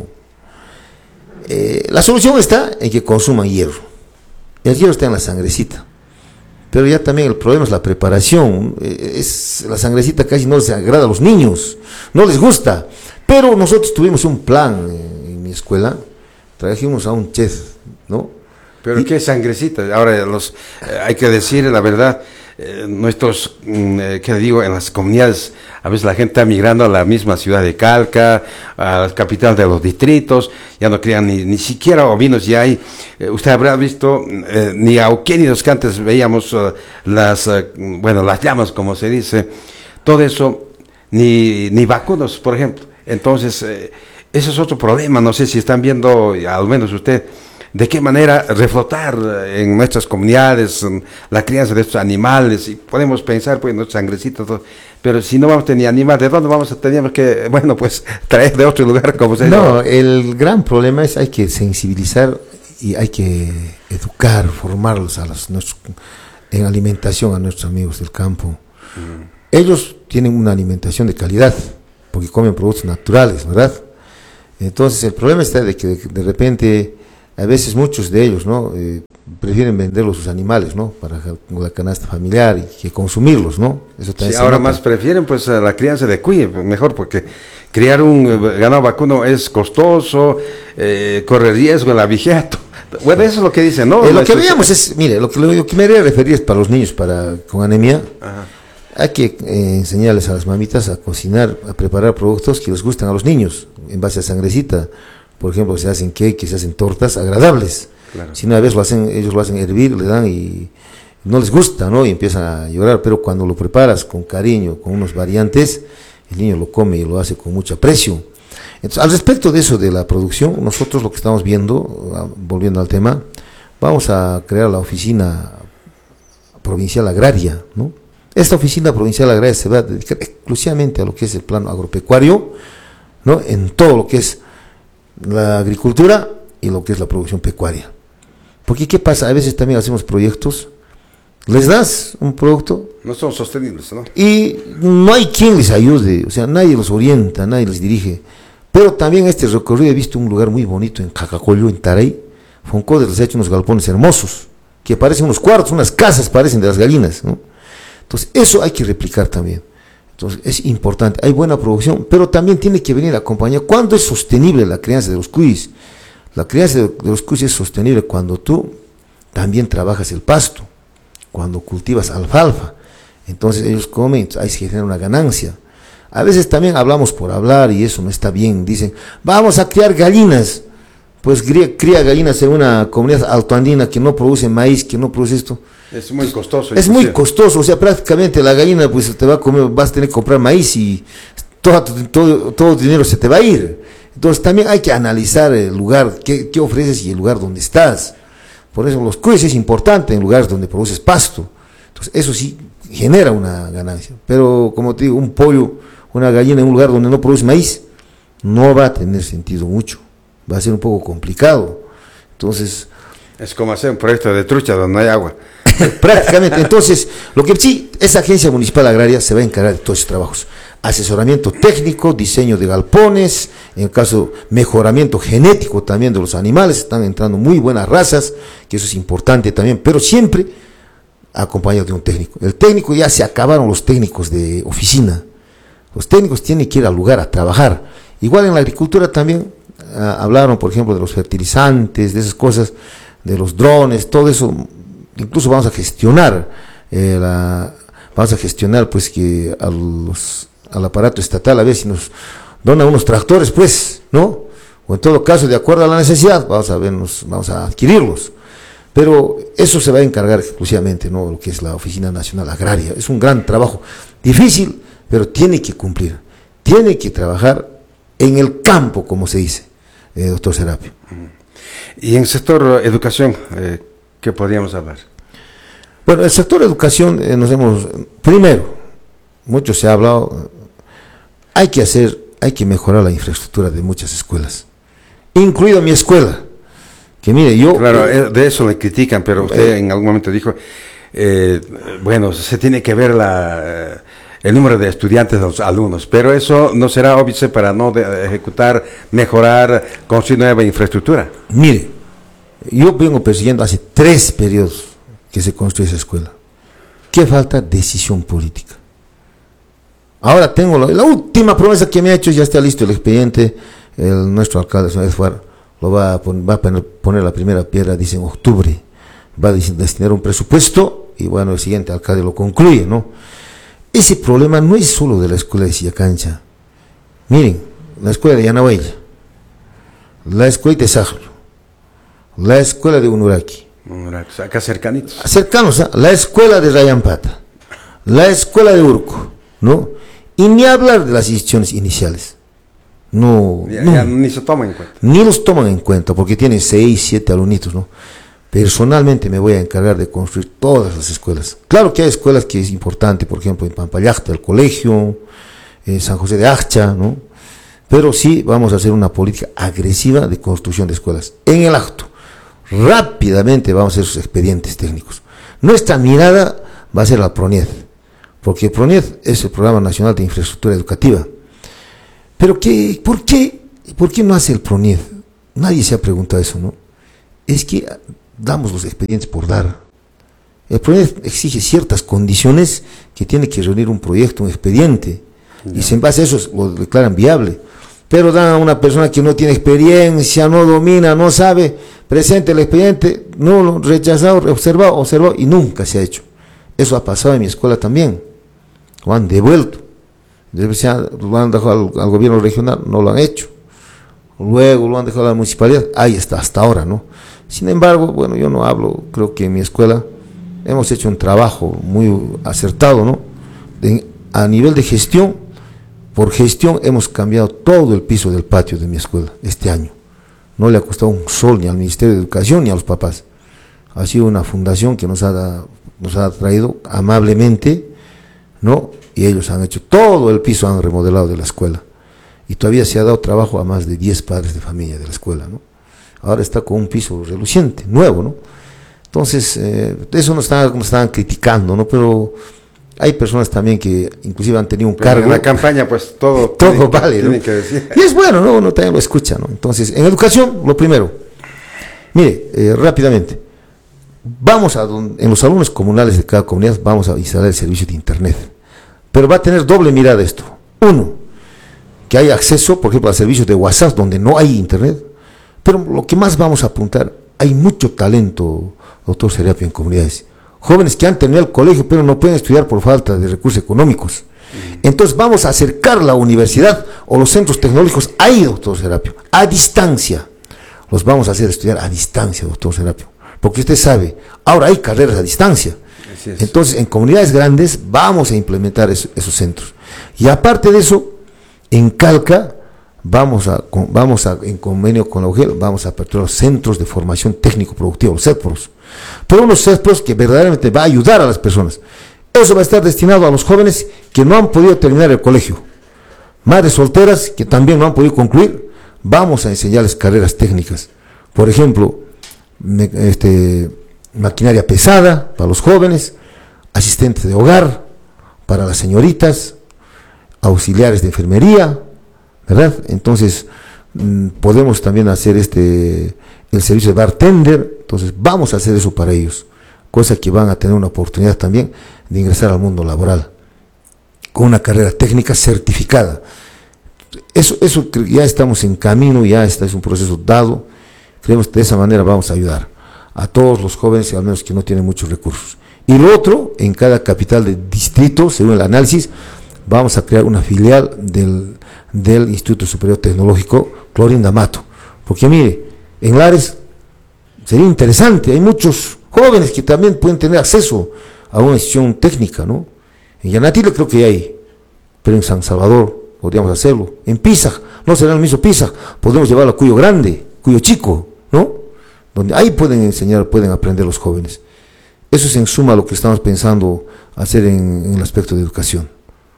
Eh, la solución está en que consuman hierro. El hierro está en la sangrecita, pero ya también el problema es la preparación. Eh, es, la sangrecita casi no les agrada a los niños, no les gusta, pero nosotros tuvimos un plan eh, en mi escuela, trajimos a un chef, ¿no? Pero y, qué sangrecita, ahora los eh, hay que decir la verdad, eh, nuestros, eh, ¿qué digo? En las comunidades, a veces la gente está migrando a la misma ciudad de Calca, a las capitales de los distritos, ya no crían ni, ni siquiera ovinos, ya hay, eh, usted habrá visto, eh, ni auquénidos que antes veíamos, uh, las, uh, bueno, las llamas, como se dice, todo eso, ni, ni vacunos, por ejemplo. Entonces, eh, ese es otro problema, no sé si están viendo, al menos usted, de qué manera reflotar en nuestras comunidades la crianza de estos animales, y podemos pensar, pues, nuestros sangrecitos, todo, pero si no vamos a tener animales, ¿de dónde vamos a tener que, bueno, pues, traer de otro lugar, como se No, dice? El gran problema es hay que sensibilizar y hay que educar, formarlos a los, nuestros, en alimentación a nuestros amigos del campo. Mm. Ellos tienen una alimentación de calidad, porque comen productos naturales, ¿verdad? Entonces el problema está de que de, de repente, a veces muchos de ellos, ¿no? Eh, prefieren venderlos sus animales, ¿no? Para la canasta familiar y que consumirlos, ¿no? Eso sí, ahora más prefieren pues la crianza de cuy, mejor, porque criar un ganado vacuno es costoso, eh, corre riesgo el abigeato. Bueno, eso es lo que dicen, ¿no? Eh, lo que veíamos es, mire, lo que, lo que me quería referir es para los niños para con anemia. Ajá. Hay que eh, enseñarles a las mamitas a cocinar, a preparar productos que les gustan a los niños, en base a sangrecita. Por ejemplo, se hacen cake, se hacen tortas agradables. Claro. Si una vez lo hacen, ellos lo hacen hervir, le dan y no les gusta, ¿no? Y empiezan a llorar, pero cuando lo preparas con cariño, con unos variantes, el niño lo come y lo hace con mucho aprecio. Entonces, al respecto de eso de la producción, nosotros lo que estamos viendo, volviendo al tema, vamos a crear la oficina provincial agraria, ¿no? Esta oficina provincial agraria se va a dedicar exclusivamente a lo que es el plano agropecuario, ¿no? En todo lo que es la agricultura y lo que es la producción pecuaria. Porque ¿qué pasa? A veces también hacemos proyectos, les das un producto, no son sostenibles, ¿no? Y no hay quien les ayude, o sea, nadie los orienta, nadie les dirige. Pero también este recorrido he visto un lugar muy bonito en Cacacollo, en Taray. Foncodes les ha hecho unos galpones hermosos, que parecen unos cuartos, unas casas parecen de las gallinas, ¿no? Entonces, eso hay que replicar también. Entonces, es importante, hay buena producción, pero también tiene que venir acompañado. ¿Cuándo es sostenible la crianza de los cuis? La crianza de, de los cuis es sostenible cuando tú también trabajas el pasto, cuando cultivas alfalfa. Entonces, ellos comen, ahí se genera una ganancia. A veces también hablamos por hablar y eso no está bien. Dicen, vamos a criar gallinas. Pues cría, cría gallinas en una comunidad altoandina que no produce maíz, que no produce esto. Es muy costoso. Es muy costoso, o sea, prácticamente la gallina pues te va a comer, vas a tener que comprar maíz y todo, todo, todo el dinero se te va a ir. Entonces también hay que analizar el lugar, qué, qué ofreces y el lugar donde estás. Por eso los cuis es importante en lugares donde produces pasto. Entonces eso sí genera una ganancia. Pero como te digo, un pollo, una gallina en un lugar donde no produce maíz, no va a tener sentido mucho. Va a ser un poco complicado. Entonces... es como hacer un proyecto de trucha donde no hay agua. Prácticamente. Entonces, lo que sí, esa agencia municipal agraria se va a encargar de todos esos trabajos. Asesoramiento técnico, diseño de galpones, en el caso, mejoramiento genético también de los animales, están entrando muy buenas razas, que eso es importante también, pero siempre acompañado de un técnico. El técnico, ya se acabaron los técnicos de oficina. Los técnicos tienen que ir al lugar a trabajar. Igual en la agricultura también, uh, hablaron, por ejemplo, de los fertilizantes, de esas cosas, de los drones, todo eso. Incluso vamos a gestionar, eh, la, vamos a gestionar pues que a los, al aparato estatal a ver si nos dona unos tractores, pues, ¿no? O en todo caso, de acuerdo a la necesidad, vamos a vernos, vamos a adquirirlos. Pero eso se va a encargar exclusivamente, ¿no? Lo que es la Oficina Nacional Agraria. Es un gran trabajo, difícil, pero tiene que cumplir, tiene que trabajar en el campo, como se dice, eh, doctor Serapio. Y en el sector educación, eh, ¿qué podríamos hablar? Bueno, el sector educación eh, nos hemos, primero, mucho se ha hablado, hay que hacer, hay que mejorar la infraestructura de muchas escuelas, incluida mi escuela, que mire, yo... Claro, eh, de eso le critican, pero usted eh, en algún momento dijo, eh, bueno, se tiene que ver la... el número de estudiantes, de los alumnos, pero eso no será óbice para no de, ejecutar, mejorar, construir nueva infraestructura. Mire, yo vengo persiguiendo hace tres periodos que se construye esa escuela. ¿Qué falta? Decisión política. Ahora tengo la, la última promesa que me ha hecho, ya está listo el expediente, el, nuestro alcalde, señor Edfar, lo va a, pon, va a poner, poner la primera piedra, dice en octubre, va a destinar un presupuesto y bueno, el siguiente alcalde lo concluye, ¿no? Ese problema no es solo de la escuela de Sillacancha. Miren, la escuela de Yanahuella, la escuela de Sajlo, la escuela de Unuraki. Unuraki, acá cercanitos. Cercanos, ¿eh? La escuela de Rayampata, la escuela de Urco, ¿no? Y ni hablar de las instituciones iniciales. no, ya, no ya ni se toman en cuenta. Ni los toman en cuenta porque tienen seis, siete alumnitos, ¿no? Personalmente me voy a encargar de construir todas las escuelas. Claro que hay escuelas que es importante, por ejemplo, en Pampallacta, el colegio, en San José de Achcha, ¿no? Pero sí vamos a hacer una política agresiva de construcción de escuelas. En el acto, rápidamente vamos a hacer sus expedientes técnicos. Nuestra mirada va a ser la PRONIED, porque PRONIED es el Programa Nacional de Infraestructura Educativa. Pero ¿qué, por qué, por qué no hace el PRONIED? Nadie se ha preguntado eso, ¿no? Es que damos los expedientes por dar. El PRONIED exige ciertas condiciones que tiene que reunir un proyecto, un expediente, yeah. y en base a eso lo declaran viable. Pero dan a una persona que no tiene experiencia, no domina, no sabe, presente el expediente, no lo rechazado, observado, observado, y nunca se ha hecho. Eso ha pasado en mi escuela también. Lo han devuelto. Lo han dejado al, al gobierno regional, no lo han hecho. Luego lo han dejado a la municipalidad, ahí está, hasta ahora, ¿no? Sin embargo, bueno, yo no hablo, creo que en mi escuela hemos hecho un trabajo muy acertado, ¿no? De, a nivel de gestión, por gestión hemos cambiado todo el piso del patio de mi escuela este año. No le ha costado un sol ni al Ministerio de Educación ni a los papás. Ha sido una fundación que nos ha, nos ha traído amablemente, ¿no? Y ellos han hecho todo el piso, han remodelado de la escuela. Y todavía se ha dado trabajo a más de diez padres de familia de la escuela, ¿no? Ahora está con un piso reluciente, nuevo, ¿no? Entonces, eh, eso nos estaban, nos estaban criticando, ¿no? Pero hay personas también que inclusive han tenido un Pero cargo. en la campaña, pues todo, todo tiene, vale, tiene ¿no? que decir. Y es bueno, ¿no? Uno también lo escucha, ¿no? Entonces, en educación, lo primero, mire, eh, rápidamente, vamos a, don, en los salones comunales de cada comunidad, vamos a instalar el servicio de internet. Pero va a tener doble mirada esto. Uno, que haya acceso, por ejemplo, a servicios de WhatsApp donde no hay internet. Pero lo que más vamos a apuntar, hay mucho talento, doctor Serapio, en comunidades. Jóvenes que han terminado el colegio, pero no pueden estudiar por falta de recursos económicos. Entonces vamos a acercar la universidad o los centros tecnológicos ahí, doctor Serapio, a distancia. Los vamos a hacer estudiar a distancia, doctor Serapio. Porque usted sabe, ahora hay carreras a distancia. Entonces, en comunidades grandes vamos a implementar eso, esos centros. Y aparte de eso, en Calca, vamos a, vamos a en convenio con la U G E L, vamos a aperturar los centros de formación técnico-productiva, los CEPROS. Pero unos CEPROS que verdaderamente va a ayudar a las personas. Eso va a estar destinado a los jóvenes que no han podido terminar el colegio. Madres solteras que también no han podido concluir, vamos a enseñarles carreras técnicas. Por ejemplo, me, este, maquinaria pesada para los jóvenes, asistentes de hogar para las señoritas, auxiliares de enfermería, ¿verdad? Entonces, mmm, podemos también hacer este el servicio de bartender, entonces vamos a hacer eso para ellos, cosa que van a tener una oportunidad también de ingresar al mundo laboral, con una carrera técnica certificada. Eso, eso ya estamos en camino, ya está, es un proceso dado, creemos que de esa manera vamos a ayudar a todos los jóvenes, al menos que no tienen muchos recursos. Y lo otro, en cada capital de distrito, según el análisis, vamos a crear una filial del, del Instituto Superior Tecnológico Clorinda Mato. Porque mire, en Lares sería interesante, hay muchos jóvenes que también pueden tener acceso a una institución técnica, ¿no? En Yanatile creo que hay, pero en San Salvador podríamos hacerlo. En Pisac, no será el mismo Pisac, podemos llevarlo a Cuyo Grande, Cuyo Chico, ¿no? Donde ahí pueden enseñar, pueden aprender los jóvenes. Eso es en suma lo que estamos pensando hacer en, en el aspecto de educación.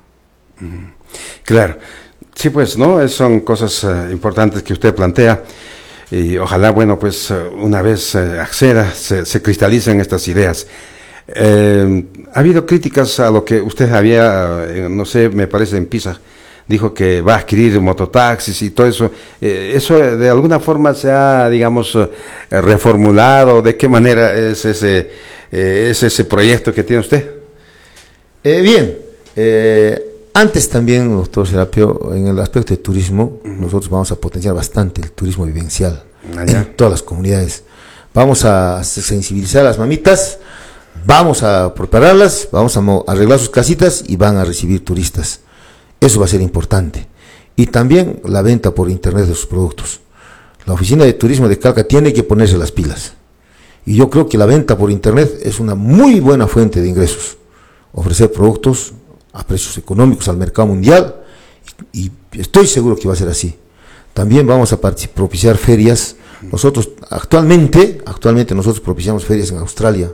Claro, sí, pues, ¿no? Son cosas uh, importantes que usted plantea y ojalá, bueno, pues uh, una vez uh, acceda, se, se cristalicen estas ideas. Eh, ha habido críticas a lo que usted había, uh, no sé, me parece en Pisa, dijo que va a adquirir mototaxis y todo eso. Eh, ¿Eso de alguna forma se ha, digamos, uh, reformulado? ¿De qué manera es ese, eh, es ese proyecto que tiene usted? Eh, bien, eh, antes también, doctor Serapio, en el aspecto de turismo, uh-huh. nosotros vamos a potenciar bastante el turismo vivencial Allá. en todas las comunidades. Vamos a sensibilizar a las mamitas, vamos a prepararlas, vamos a arreglar sus casitas y van a recibir turistas. Eso va a ser importante. Y también la venta por internet de sus productos. La Oficina de Turismo de Calca tiene que ponerse las pilas. Y yo creo que la venta por internet es una muy buena fuente de ingresos. Ofrecer productos a precios económicos al mercado mundial, y, y estoy seguro que va a ser así. también vamos a propiciar ferias. Nosotros actualmente, actualmente nosotros propiciamos ferias en Australia.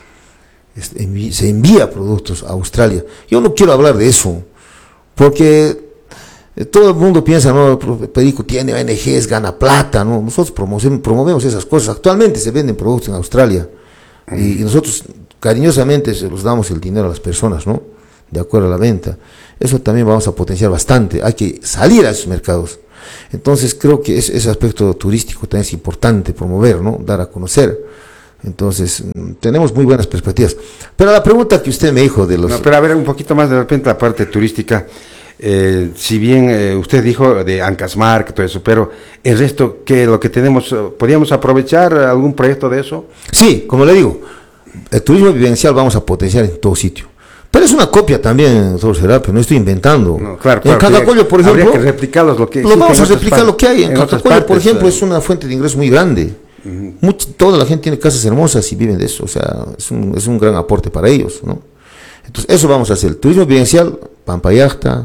Se envía productos a Australia. Yo no quiero hablar de eso, porque todo el mundo piensa, no, Perico tiene O N Ges, gana plata, no, nosotros promovemos, promovemos esas cosas. Actualmente se venden productos en Australia y, y nosotros cariñosamente se los damos el dinero a las personas, ¿no? De acuerdo a la venta. Eso también vamos a potenciar bastante. Hay que salir a esos mercados. Entonces creo que ese, ese aspecto turístico también es importante promover, ¿no? Dar a conocer. Entonces tenemos muy buenas perspectivas. Pero la pregunta que usted me dijo de los... No, pero a ver, un poquito más de repente la parte turística. Eh, si bien eh, usted dijo de Ancasmark, todo eso, pero el resto, ¿qué lo que tenemos? ¿Podríamos aprovechar algún proyecto de eso? Sí, como le digo, el turismo vivencial vamos a potenciar en todo sitio. Pero es una copia también, doctor Serapio, no estoy inventando. No, claro, claro, en Cacacollo, por ejemplo, habría que replicarlos lo que lo vamos a replicar lo que hay. En, en Cacacollo, por ejemplo, es una fuente de ingreso muy grande. Uh-huh. Mucho, toda la gente tiene casas hermosas y viven de eso, o sea, es un, es un gran aporte para ellos, ¿no? Entonces, eso vamos a hacer. Turismo vivencial, Pampayacta,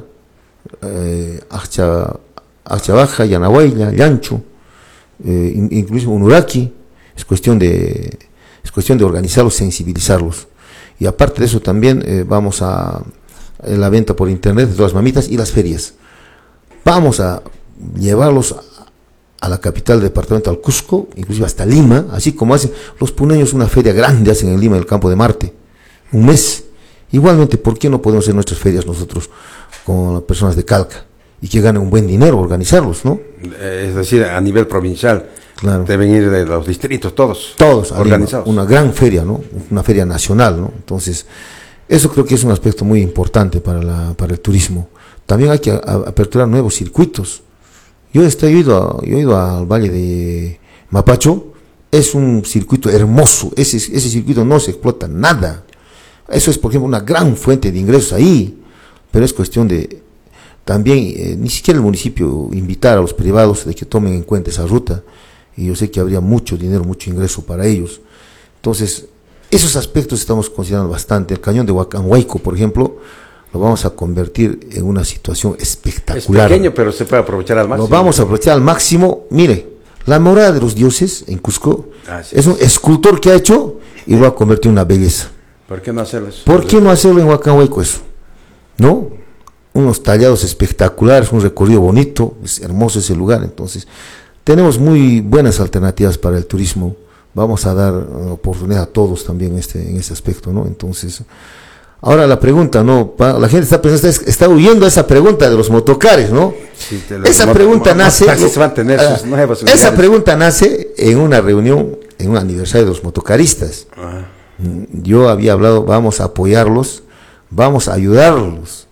eh, Acha, Acha Baja, Yanahuayla, Llancho, eh, incluso Unuraki. Es cuestión de, es cuestión de organizarlos, sensibilizarlos. Y aparte de eso también eh, vamos a, a la venta por internet de todas las mamitas y las ferias. Vamos a llevarlos a, a la capital del departamento, al Cusco, inclusive hasta Lima, así como hacen los puneños una feria grande, hacen en Lima, en el Campo de Marte, un mes. Igualmente, ¿por qué no podemos hacer nuestras ferias nosotros con las personas de Calca? Y que ganen un buen dinero, organizarlos, ¿no? Es decir, a nivel provincial. Claro. Deben ir de los distritos, todos. Todos, organizados. Lima, una gran feria, ¿no? Una feria nacional, ¿no? Entonces, eso creo que es un aspecto muy importante para, la, para el turismo. También hay que a, a, aperturar nuevos circuitos. Yo, estoy, yo, he ido a, yo he ido al Valle de Mapacho, es un circuito hermoso, ese, ese circuito no se explota nada. Eso es, por ejemplo, una gran fuente de ingresos ahí, pero es cuestión de también, eh, ni siquiera el municipio invitar a los privados de que tomen en cuenta esa ruta. Y yo sé que habría mucho dinero, mucho ingreso para ellos. Entonces, esos aspectos estamos considerando bastante. El cañón de Huacanhuayco, por ejemplo, lo vamos a convertir en una situación espectacular. Es pequeño, pero se puede aprovechar al máximo. Lo vamos a aprovechar al máximo. Mire, la morada de los dioses en Cusco ah, sí, es un escultor que ha hecho y lo ha convertido en una belleza. ¿Por qué no hacerlo eso? ¿Por qué no hacerlo en Huacanhuayco eso? ¿No? Unos tallados espectaculares, un recorrido bonito, es hermoso ese lugar. Entonces, tenemos muy buenas alternativas para el turismo. Vamos a dar oportunidad a todos también en este, en este aspecto, ¿no? Entonces, ahora la pregunta, ¿no? La gente está pensando, está, está huyendo a esa pregunta de los motocares, ¿no? Sí, esa pregunta nace, se van a tener sus nuevas unidades. Esa pregunta nace en una reunión, en un aniversario de los motocaristas. Ajá. Yo había hablado, vamos a apoyarlos, vamos a ayudarlos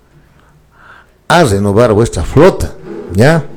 a renovar vuestra flota, ¿ya?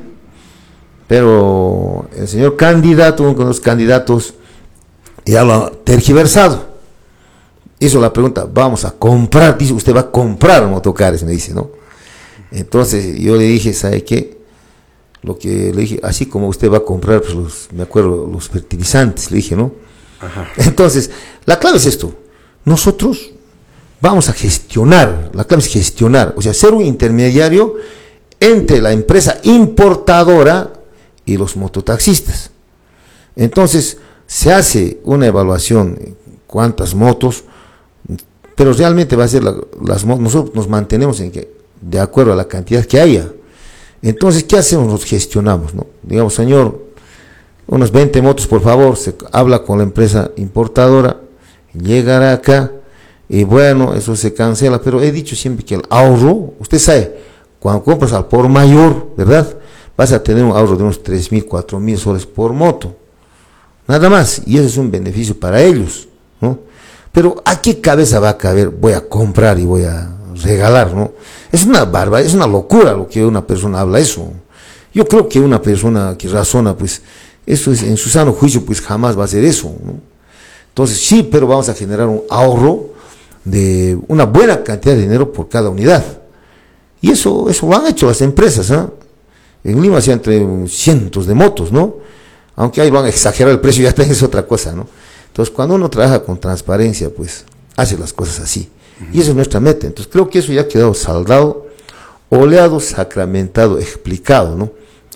Pero el señor candidato, uno de los candidatos, ya lo ha tergiversado. Hizo la pregunta, vamos a comprar, dice, usted va a comprar motocares, me dice, ¿no? Entonces yo le dije, ¿sabe qué? Lo que le dije, así como usted va a comprar, pues los, me acuerdo, los fertilizantes, le dije, ¿no? Ajá. Entonces, la clave es esto, nosotros vamos a gestionar, la clave es gestionar, o sea, ser un intermediario entre la empresa importadora y los mototaxistas. Entonces, se hace una evaluación, cuántas motos, pero realmente va a ser, la, las nosotros nos mantenemos en que, de acuerdo a la cantidad que haya. Entonces, ¿qué hacemos? Nos gestionamos, ¿no? Digamos, señor, unas veinte motos, por favor, se habla con la empresa importadora, llegará acá, y bueno, eso se cancela, pero he dicho siempre que el ahorro, usted sabe, cuando compras al por mayor, ¿verdad?, vas a tener un ahorro de unos tres mil, cuatro mil soles por moto, nada más, y eso es un beneficio para ellos, ¿no? Pero ¿a qué cabeza va a caber? Voy a comprar y voy a regalar, ¿no? Es una barbaridad, es una locura lo que una persona habla eso. Yo creo que una persona que razona, pues, eso es, en su sano juicio, pues jamás va a hacer eso, ¿no? Entonces, sí, pero vamos a generar un ahorro de una buena cantidad de dinero por cada unidad. Y eso, eso lo han hecho las empresas, ¿eh? En Lima se han traído cientos de motos, ¿no? Aunque ahí van a exagerar el precio, ya es otra cosa, ¿no? Entonces, cuando uno trabaja con transparencia, pues, hace las cosas así. Uh-huh. Y esa es nuestra meta. Entonces, creo que eso ya ha quedado saldado, oleado, sacramentado, explicado, ¿no?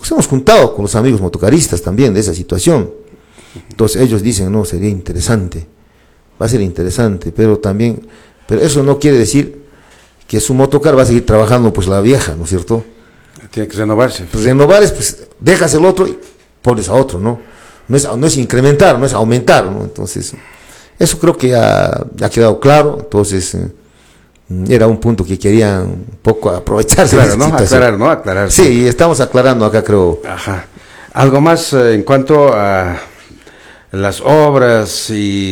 Nos hemos juntado con los amigos motocaristas también de esa situación. Entonces ellos dicen, no, sería interesante, va a ser interesante, pero también, pero eso no quiere decir que su motocar va a seguir trabajando pues la vieja, ¿no es cierto? Tiene que renovarse. Pues renovar es, pues, dejas el otro y pones a otro, ¿no? No es, no es incrementar, no es aumentar, ¿no? Entonces, eso creo que ya, ya ha quedado claro. Entonces, eh, era un punto que querían un poco aprovecharse. Claro, ¿no? Aclarar, ¿no? Aclarar. Sí, estamos aclarando acá, creo. Ajá. Algo más eh, en cuanto a las obras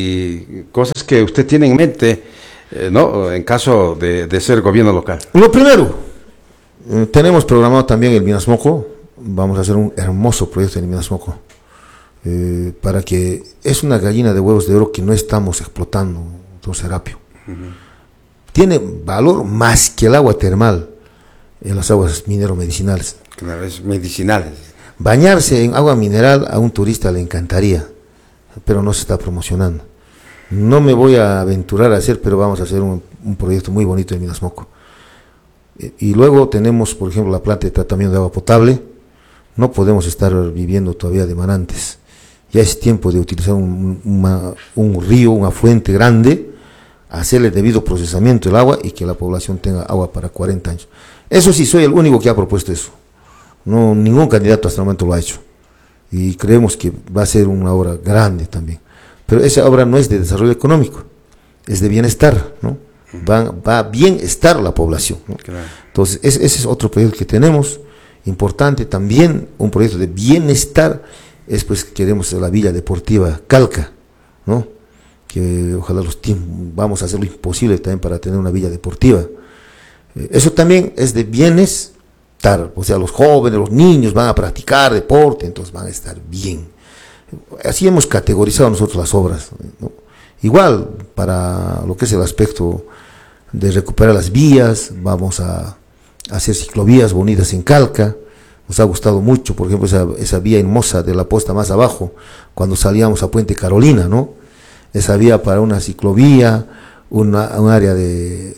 y cosas que usted tiene en mente, eh, ¿no? En caso de, de ser gobierno local. Lo primero, eh, tenemos programado también el Minasmoco. Vamos a hacer un hermoso proyecto en el Minasmoco. Eh, para que es una gallina de huevos de oro que no estamos explotando, don Serapio. Uh-huh. Tiene valor más que el agua termal en las aguas minero-medicinales. Claro, es medicinales. Bañarse en agua mineral a un turista le encantaría, pero no se está promocionando. No me voy a aventurar a hacer, pero vamos a hacer un, un proyecto muy bonito en Minasmoco. Y, y luego tenemos, por ejemplo, la planta de tratamiento de agua potable. No podemos estar viviendo todavía de manantes. Ya es tiempo de utilizar un, una, un río, una fuente grande, hacerle debido procesamiento del agua y que la población tenga agua para cuarenta años. Eso sí, soy el único que ha propuesto eso. No, ningún candidato hasta el momento lo ha hecho. Y creemos que va a ser una obra grande también. Pero esa obra no es de desarrollo económico, es de bienestar, ¿no? Va, va a bienestar la población, ¿no? Claro. Entonces, ese, ese es otro proyecto que tenemos, importante también, un proyecto de bienestar. Es pues queremos la Villa Deportiva Calca, ¿no? Que ojalá los tiempos, vamos a hacer lo imposible también para tener una villa deportiva. Eh, eso también es de bienestar, o sea, los jóvenes, los niños van a practicar deporte, entonces van a estar bien. Así hemos categorizado nosotros las obras, ¿no? Igual, para lo que es el aspecto de recuperar las vías, vamos a, a hacer ciclovías bonitas en Calca. Nos ha gustado mucho, por ejemplo, esa, esa vía hermosa de la posta más abajo, cuando salíamos a Puente Carolina, ¿no? Esa vía para una ciclovía, una, un área de,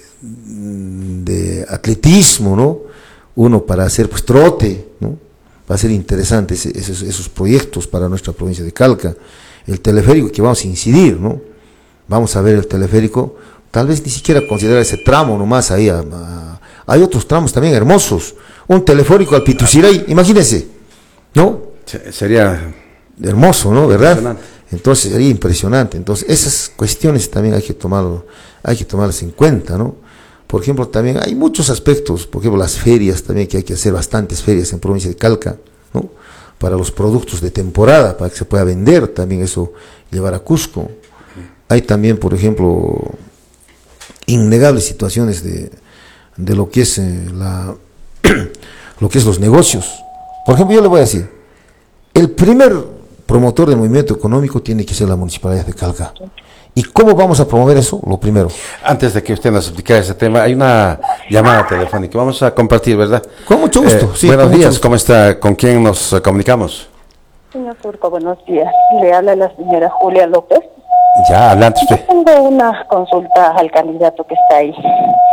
de atletismo, ¿no? Uno para hacer pues trote, ¿no? Va a ser interesante ese, esos, esos proyectos para nuestra provincia de Calca. El teleférico que vamos a incidir, ¿no? Vamos a ver el teleférico, tal vez ni siquiera considerar ese tramo nomás ahí. A, a, hay otros tramos también hermosos. Un teleférico al Pituciray, imagínense, ¿no? Sería hermoso, ¿no? ¿Verdad? Entonces sería impresionante. Entonces esas cuestiones también hay que tomarlo, hay que tomarlas en cuenta, ¿no? Por ejemplo, también hay muchos aspectos, por ejemplo, las ferias también, que hay que hacer bastantes ferias en provincia de Calca, ¿no? Para los productos de temporada, para que se pueda vender también eso, llevar a Cusco. Hay también, por ejemplo, innegables situaciones de, de lo que es eh, la lo que es los negocios. Por ejemplo, yo le voy a decir, el primer promotor del movimiento económico tiene que ser la Municipalidad de Calca. ¿Y cómo vamos a promover eso? Lo primero. Antes de que usted nos explique ese tema, hay una llamada telefónica. Vamos a compartir, ¿verdad? Con mucho gusto. Eh, sí, buenos días, gusto. ¿Cómo está? ¿Con quién nos uh, comunicamos? Señor Turco, buenos días. Le habla la señora Julia López. Ya, adelante usted. Yo tengo una consulta al candidato que está ahí.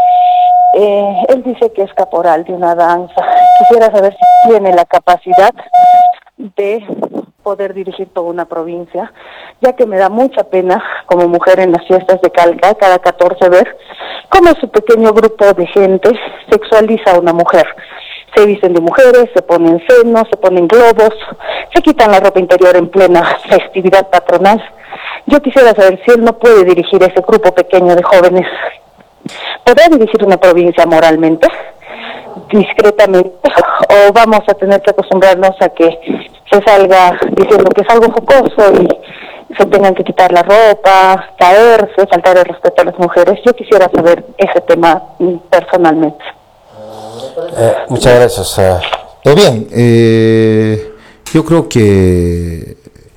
Eh, él dice que es caporal de una danza. Quisiera saber si tiene la capacidad de poder dirigir toda una provincia, ya que me da mucha pena como mujer en las fiestas de Calca, cada catorce ver cómo su pequeño grupo de gente sexualiza a una mujer. Se visten de mujeres, se ponen senos, se ponen globos, se quitan la ropa interior en plena festividad patronal. Yo quisiera saber si él no puede dirigir ese grupo pequeño de jóvenes. ¿Podrá dirigir una provincia moralmente, discretamente, o vamos a tener que acostumbrarnos a que se salga diciendo que es algo jocoso y se tengan que quitar la ropa, caerse, faltar el respeto a las mujeres? Yo quisiera saber ese tema personalmente. Eh, muchas gracias. Uh... Todo bien. Eh, yo creo que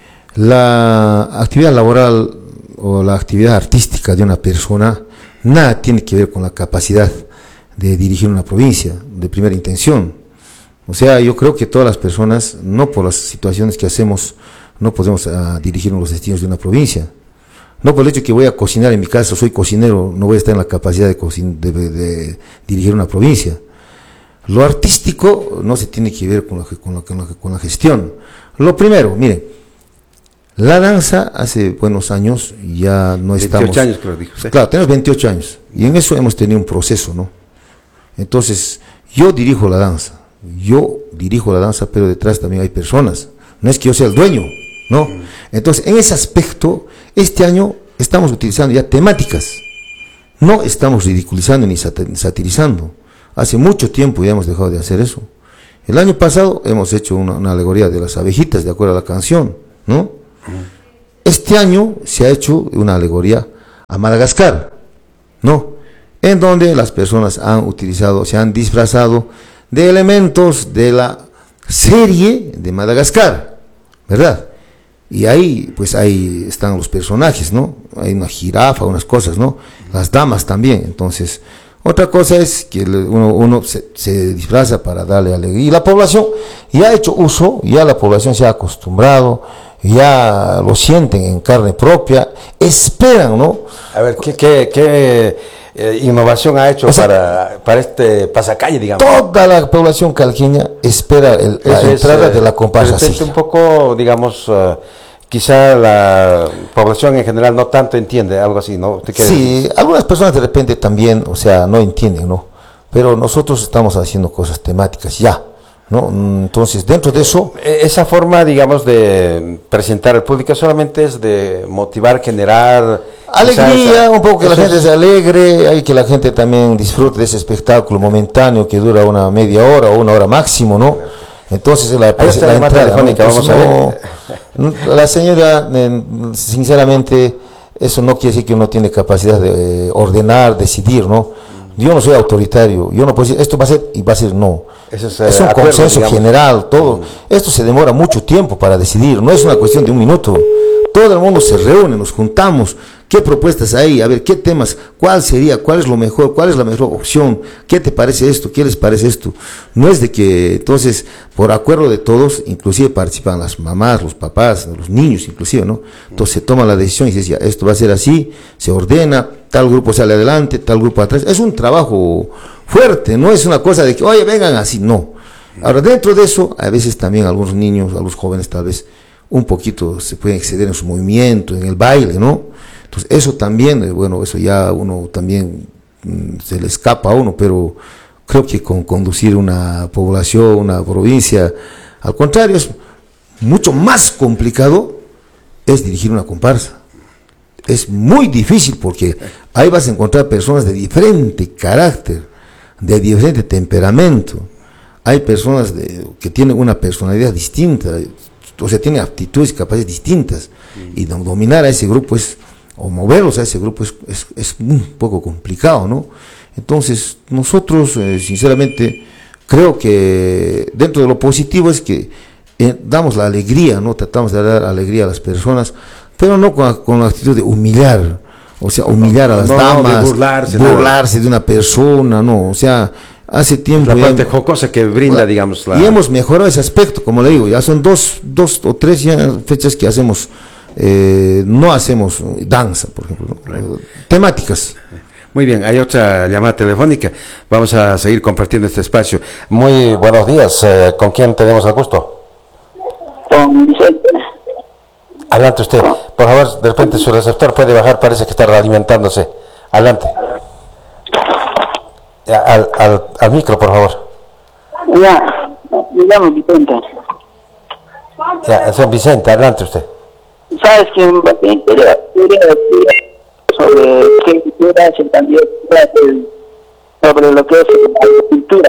la actividad laboral o la actividad artística de una persona nada tiene que ver con la capacidad de dirigir una provincia de primera intención. O sea, yo creo que todas las personas, no por las situaciones que hacemos, no podemos uh, dirigir los destinos de una provincia. No por el hecho que voy a cocinar en mi casa, soy cocinero, no voy a estar en la capacidad de, de, de, de dirigir una provincia. Lo artístico no se tiene que ver con la, con la, con la, con la gestión. Lo primero, miren, la danza hace buenos años ya no estamos... veintiocho años, creo, dijo usted. Claro, tenemos veintiocho años y en eso hemos tenido un proceso, ¿no? Entonces, yo dirijo la danza, yo dirijo la danza, pero detrás también hay personas. No es que yo sea el dueño, ¿no? Entonces, en ese aspecto, este año estamos utilizando ya temáticas. No estamos ridiculizando ni satirizando. Hace mucho tiempo ya hemos dejado de hacer eso. El año pasado hemos hecho una, una alegoría de las abejitas, de acuerdo a la canción, ¿no? Este año se ha hecho una alegoría a Madagascar, ¿no? En donde las personas han utilizado, se han disfrazado de elementos de la serie de Madagascar, ¿verdad? Y ahí, pues ahí están los personajes, ¿no? Hay una jirafa, unas cosas, ¿no? Las damas también. Entonces, otra cosa es que uno, uno se, se disfraza para darle alegría. Y la población ya ha hecho uso, ya la población se ha acostumbrado, ya lo sienten en carne propia, esperan, ¿no? A ver, ¿qué, qué, qué eh, innovación ha hecho o sea, para, para este pasacalle, digamos? Toda la población calqueña espera el, la Eso entrada es, de la comparsa. De repente un poco, digamos, uh, quizá la población en general no tanto entiende, algo así, ¿no? Sí, decir? Algunas personas de repente también, o sea, no entienden, ¿no? Pero nosotros estamos haciendo cosas temáticas ya, ¿no? Entonces, dentro de eso... Esa forma, digamos, de presentar al público solamente es de motivar, generar... Alegría, un poco que la gente se alegre, hay que la gente también disfrute de ese espectáculo momentáneo que dura una media hora o una hora máximo, ¿no? Entonces la, la, la entrada telefónica, vamos a ver. No, la señora, eh, sinceramente, eso no quiere decir que uno tiene capacidad de eh, ordenar, decidir, ¿no? Yo no soy autoritario, yo no puedo decir esto va a ser y va a ser no. Eso es, es un acuerdo, consenso digamos. general, todo. Mm. Esto se demora mucho tiempo para decidir, no es una cuestión de un minuto. Todo el mundo se reúne, nos juntamos, qué propuestas hay, a ver, qué temas, cuál sería, cuál es lo mejor, cuál es la mejor opción, qué te parece esto, qué les parece esto. No es de que, entonces, por acuerdo de todos, inclusive participan las mamás, los papás, los niños inclusive, ¿no? Entonces se toma la decisión y se dice, esto va a ser así, se ordena, tal grupo sale adelante, tal grupo atrás. Es un trabajo fuerte, no es una cosa de que, oye, vengan así, no. Ahora, dentro de eso, a veces también algunos niños, algunos jóvenes tal vez, un poquito se pueden exceder en su movimiento, en el baile, ¿no? Entonces eso también, bueno, eso ya uno también mmm, se le escapa a uno, pero creo que con conducir una población, una provincia, al contrario, es mucho más complicado es dirigir una comparsa. Es muy difícil porque ahí vas a encontrar personas de diferente carácter, de diferente temperamento. Hay personas de, que tienen una personalidad distinta, o sea, tiene aptitudes y capacidades distintas, mm. y dominar a ese grupo es, o moverlos a ese grupo es, es, es un poco complicado, ¿no? Entonces, nosotros, eh, sinceramente, creo que dentro de lo positivo es que eh, damos la alegría, ¿no? Tratamos de dar alegría a las personas, pero no con, con la actitud de humillar, o sea, humillar a las no, damas, de burlarse, burlarse de una persona, ¿no? O sea, hace tiempo... La parte jocosa que brinda, la, digamos. La... Y hemos mejorado ese aspecto, como le digo, ya son dos, dos o tres ya fechas que hacemos, eh, no hacemos danza, por ejemplo, ¿no? Temáticas. Muy bien, hay otra llamada telefónica, vamos a seguir compartiendo este espacio. Muy buenos días, eh, ¿con quién tenemos el gusto? Con Vicente. Adelante usted, por favor, de repente su receptor puede bajar, parece que está realimentándose. Adelante. Al, al, al micro, por favor. Ya, me llamo Vicente. Ya, señor Vicente, adelante usted. ¿Sabes que me quería decir sobre qué cultura se también sobre lo que es la cultura?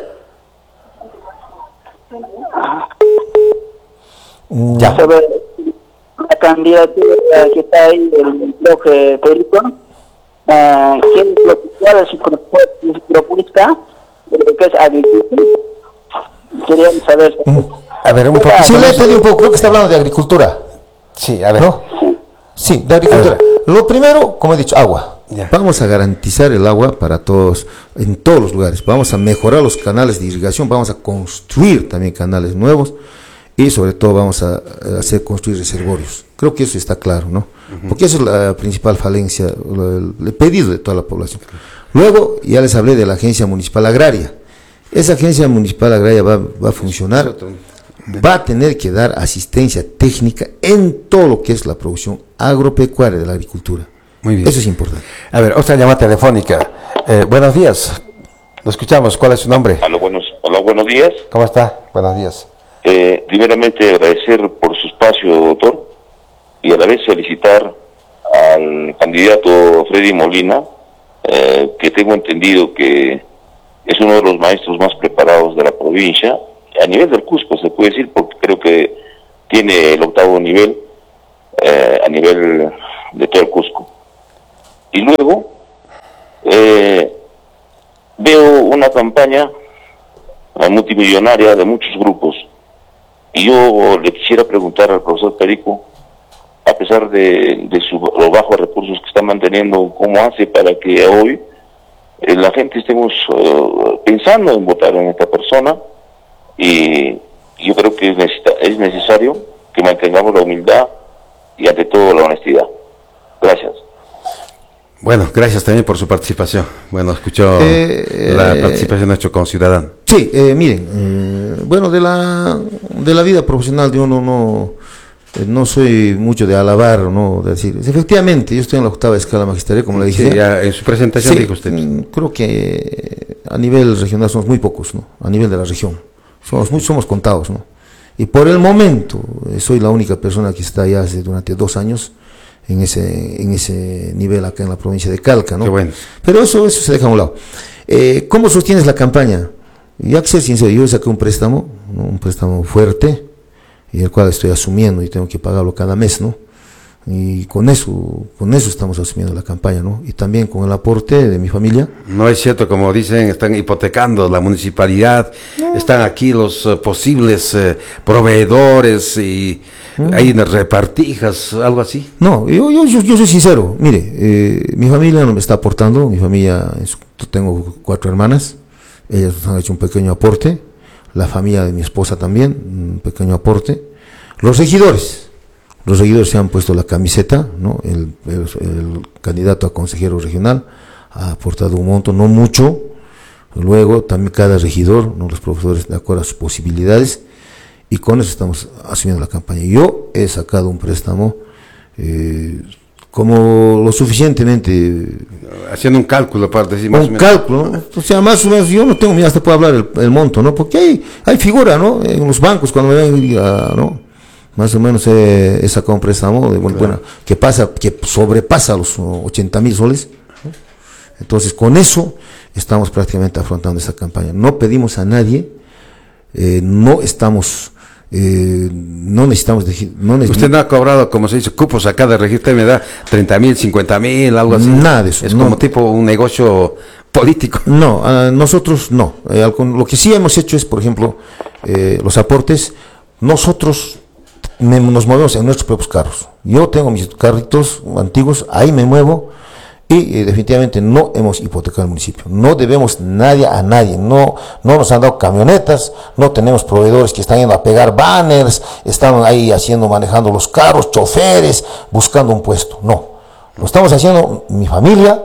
Ya. Sobre la candidatura que está ahí del bloque Perico. Uh, ¿Quién es lo que cuál es su propuesta de lo que es agricultura? Querían saber. A ver, un poco. Sí, le entendí un poco, creo que está hablando de agricultura. Sí, a ver. ¿No? Sí, de agricultura. Lo primero, como he dicho, agua. Yeah. Vamos a garantizar el agua para todos, en todos los lugares. Vamos a mejorar los canales de irrigación, vamos a construir también canales nuevos y sobre todo vamos a hacer construir reservorios. Creo que eso está claro, ¿no? Uh-huh. Porque eso es la principal falencia, el, el pedido de toda la población. Luego, ya les hablé de la Agencia Municipal Agraria, esa agencia municipal agraria va, va a funcionar, va a tener que dar asistencia técnica en todo lo que es la producción agropecuaria de la agricultura. Muy bien. Eso es importante. A ver, otra llamada telefónica. Eh, buenos días. Lo escuchamos. ¿Cuál es su nombre? Hola, buenos, hola, buenos días. ¿Cómo está? Buenos días. Eh, primeramente agradecer por su espacio, doctor, y a la vez felicitar al candidato Freddy Molina, eh, que tengo entendido que es uno de los maestros más preparados de la provincia, a nivel del Cusco se puede decir, porque creo que tiene el octavo nivel eh, a nivel de todo el Cusco. Y luego eh, veo una campaña multimillonaria de muchos grupos, y yo le quisiera preguntar al profesor Perico, a pesar de, de su, los bajos recursos que está manteniendo, ¿cómo hace para que hoy eh, la gente estemos uh, pensando en votar en esta persona? Y yo creo que es, necesita, es necesario que mantengamos la humildad y ante todo la honestidad. Gracias. Bueno, gracias también por su participación. Bueno, escuchó Eh, la eh, participación de nuestro conciudadano. Sí, eh, miren, eh, bueno, de la de la vida profesional yo no, no, eh, no soy mucho de alabar, no de decir, efectivamente, yo estoy en la octava escala magisterial, como le dije. Sí, ya en su presentación Sí, dijo usted. mm, creo que a nivel regional somos muy pocos, ¿no? A nivel de la región, somos muy, somos contados, ¿no? Y por el momento, eh, soy la única persona que está ya hace durante dos años en ese en ese nivel acá en la provincia de Calca, ¿no? Qué bueno. Pero eso eso se deja a un lado. Eh, ¿Cómo sostienes la campaña? Ya que ser sincero, yo saqué un préstamo, ¿no? Un préstamo fuerte, y el cual estoy asumiendo y tengo que pagarlo cada mes, ¿no? Y con eso, con eso estamos asumiendo la campaña, ¿no? Y también con el aporte de mi familia. No es cierto, como dicen, están hipotecando la municipalidad, no. Están aquí los uh, posibles uh, proveedores y mm. hay repartijas, algo así. No, yo, yo, yo, yo soy sincero, mire, eh, mi familia no me está aportando, mi familia, es, tengo cuatro hermanas, ellas han hecho un pequeño aporte, la familia de mi esposa también, un pequeño aporte, los regidores. Los regidores se han puesto la camiseta, ¿no? El, el, el candidato a consejero regional ha aportado un monto, no mucho. Luego también cada regidor, ¿no? Los profesores de acuerdo a sus posibilidades, y con eso estamos asumiendo la campaña. Yo he sacado un préstamo eh, como lo suficientemente... Haciendo un cálculo para decir más o menos. Un cálculo, ¿no? O sea, más o menos, yo no tengo, mira, hasta puedo hablar el, el monto, ¿no? Porque hay, hay figura, ¿no? En los bancos cuando me ven, uh, ¿no? Más o menos he, he sacado un préstamo de buena, claro. que pasa, que sobrepasa los ochenta mil soles. Entonces, con eso estamos prácticamente afrontando esa campaña. No pedimos a nadie, eh, no estamos, eh, no necesitamos, de, no necesitamos. Usted no ha cobrado, como se dice, cupos acá de registro, me da treinta mil, cincuenta mil, algo así. Nada de eso. Es no, como tipo un negocio político. No, uh, nosotros no. Eh, lo que sí hemos hecho es, por ejemplo, eh, los aportes. Nosotros Me, nos movemos en nuestros propios carros. Yo tengo mis carritos antiguos, ahí me muevo, y eh, definitivamente no hemos hipotecado el municipio. No debemos nadie a nadie, no, no nos han dado camionetas, no tenemos proveedores que están yendo a pegar banners, están ahí haciendo, manejando los carros, choferes, buscando un puesto. No, lo estamos haciendo mi familia,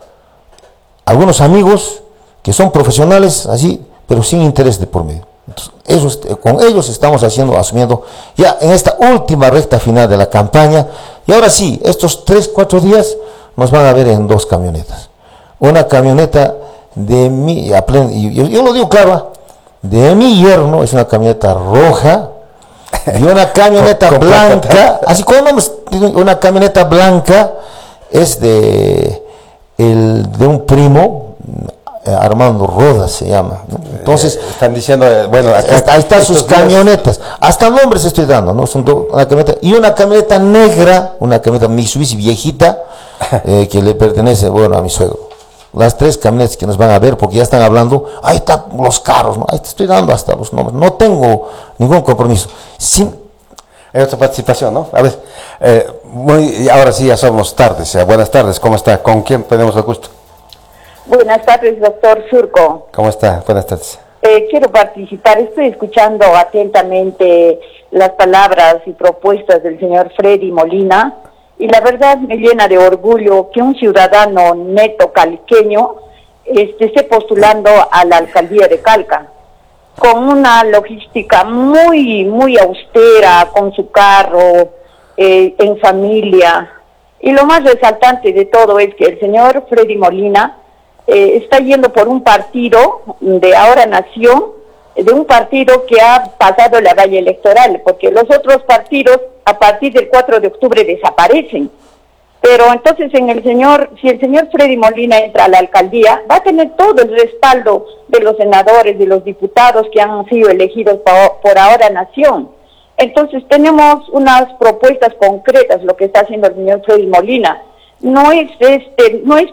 algunos amigos que son profesionales así, pero sin interés de por medio. Entonces, eso, con ellos estamos haciendo, asumiendo ya en esta última recta final de la campaña, y ahora sí, estos tres, cuatro días nos van a ver en dos camionetas. Una camioneta de mi, yo, yo lo digo claro, de mi yerno, es una camioneta roja, y una camioneta blanca, así como una camioneta blanca es de, el, de un primo, Armando Rodas se llama, ¿no? Entonces eh, están diciendo, eh, bueno, acá, ahí están sus camionetas, días. Hasta nombres estoy dando, ¿no? Son do, una camioneta y una camioneta negra, una camioneta Mitsubishi viejita, eh, que le pertenece, bueno, a mi suegro. Las tres camionetas que nos van a ver, porque ya están hablando, ahí están los carros, ¿no? Ahí te estoy dando hasta los nombres, no tengo ningún compromiso. Sin... Hay otra participación, ¿no? A ver, eh, muy, ahora sí ya somos tardes, ya. Buenas tardes, ¿cómo está? ¿Con quién tenemos el gusto? Buenas tardes, doctor Surco. ¿Cómo está? Buenas tardes. Eh, quiero participar, estoy escuchando atentamente las palabras y propuestas del señor Freddy Molina, y la verdad me llena de orgullo que un ciudadano neto calqueño este, esté postulando a la alcaldía de Calca, con una logística muy, muy austera, con su carro, eh, en familia. Y lo más resaltante de todo es que el señor Freddy Molina eh, está yendo por un partido de Ahora Nación, de un partido que ha pasado la valla electoral, porque los otros partidos a partir del cuatro de octubre desaparecen. Pero entonces en el señor, si el señor Freddy Molina entra a la alcaldía, va a tener todo el respaldo de los senadores, de los diputados que han sido elegidos por, por Ahora Nación. Entonces tenemos unas propuestas concretas, lo que está haciendo el señor Freddy Molina. No es este, no es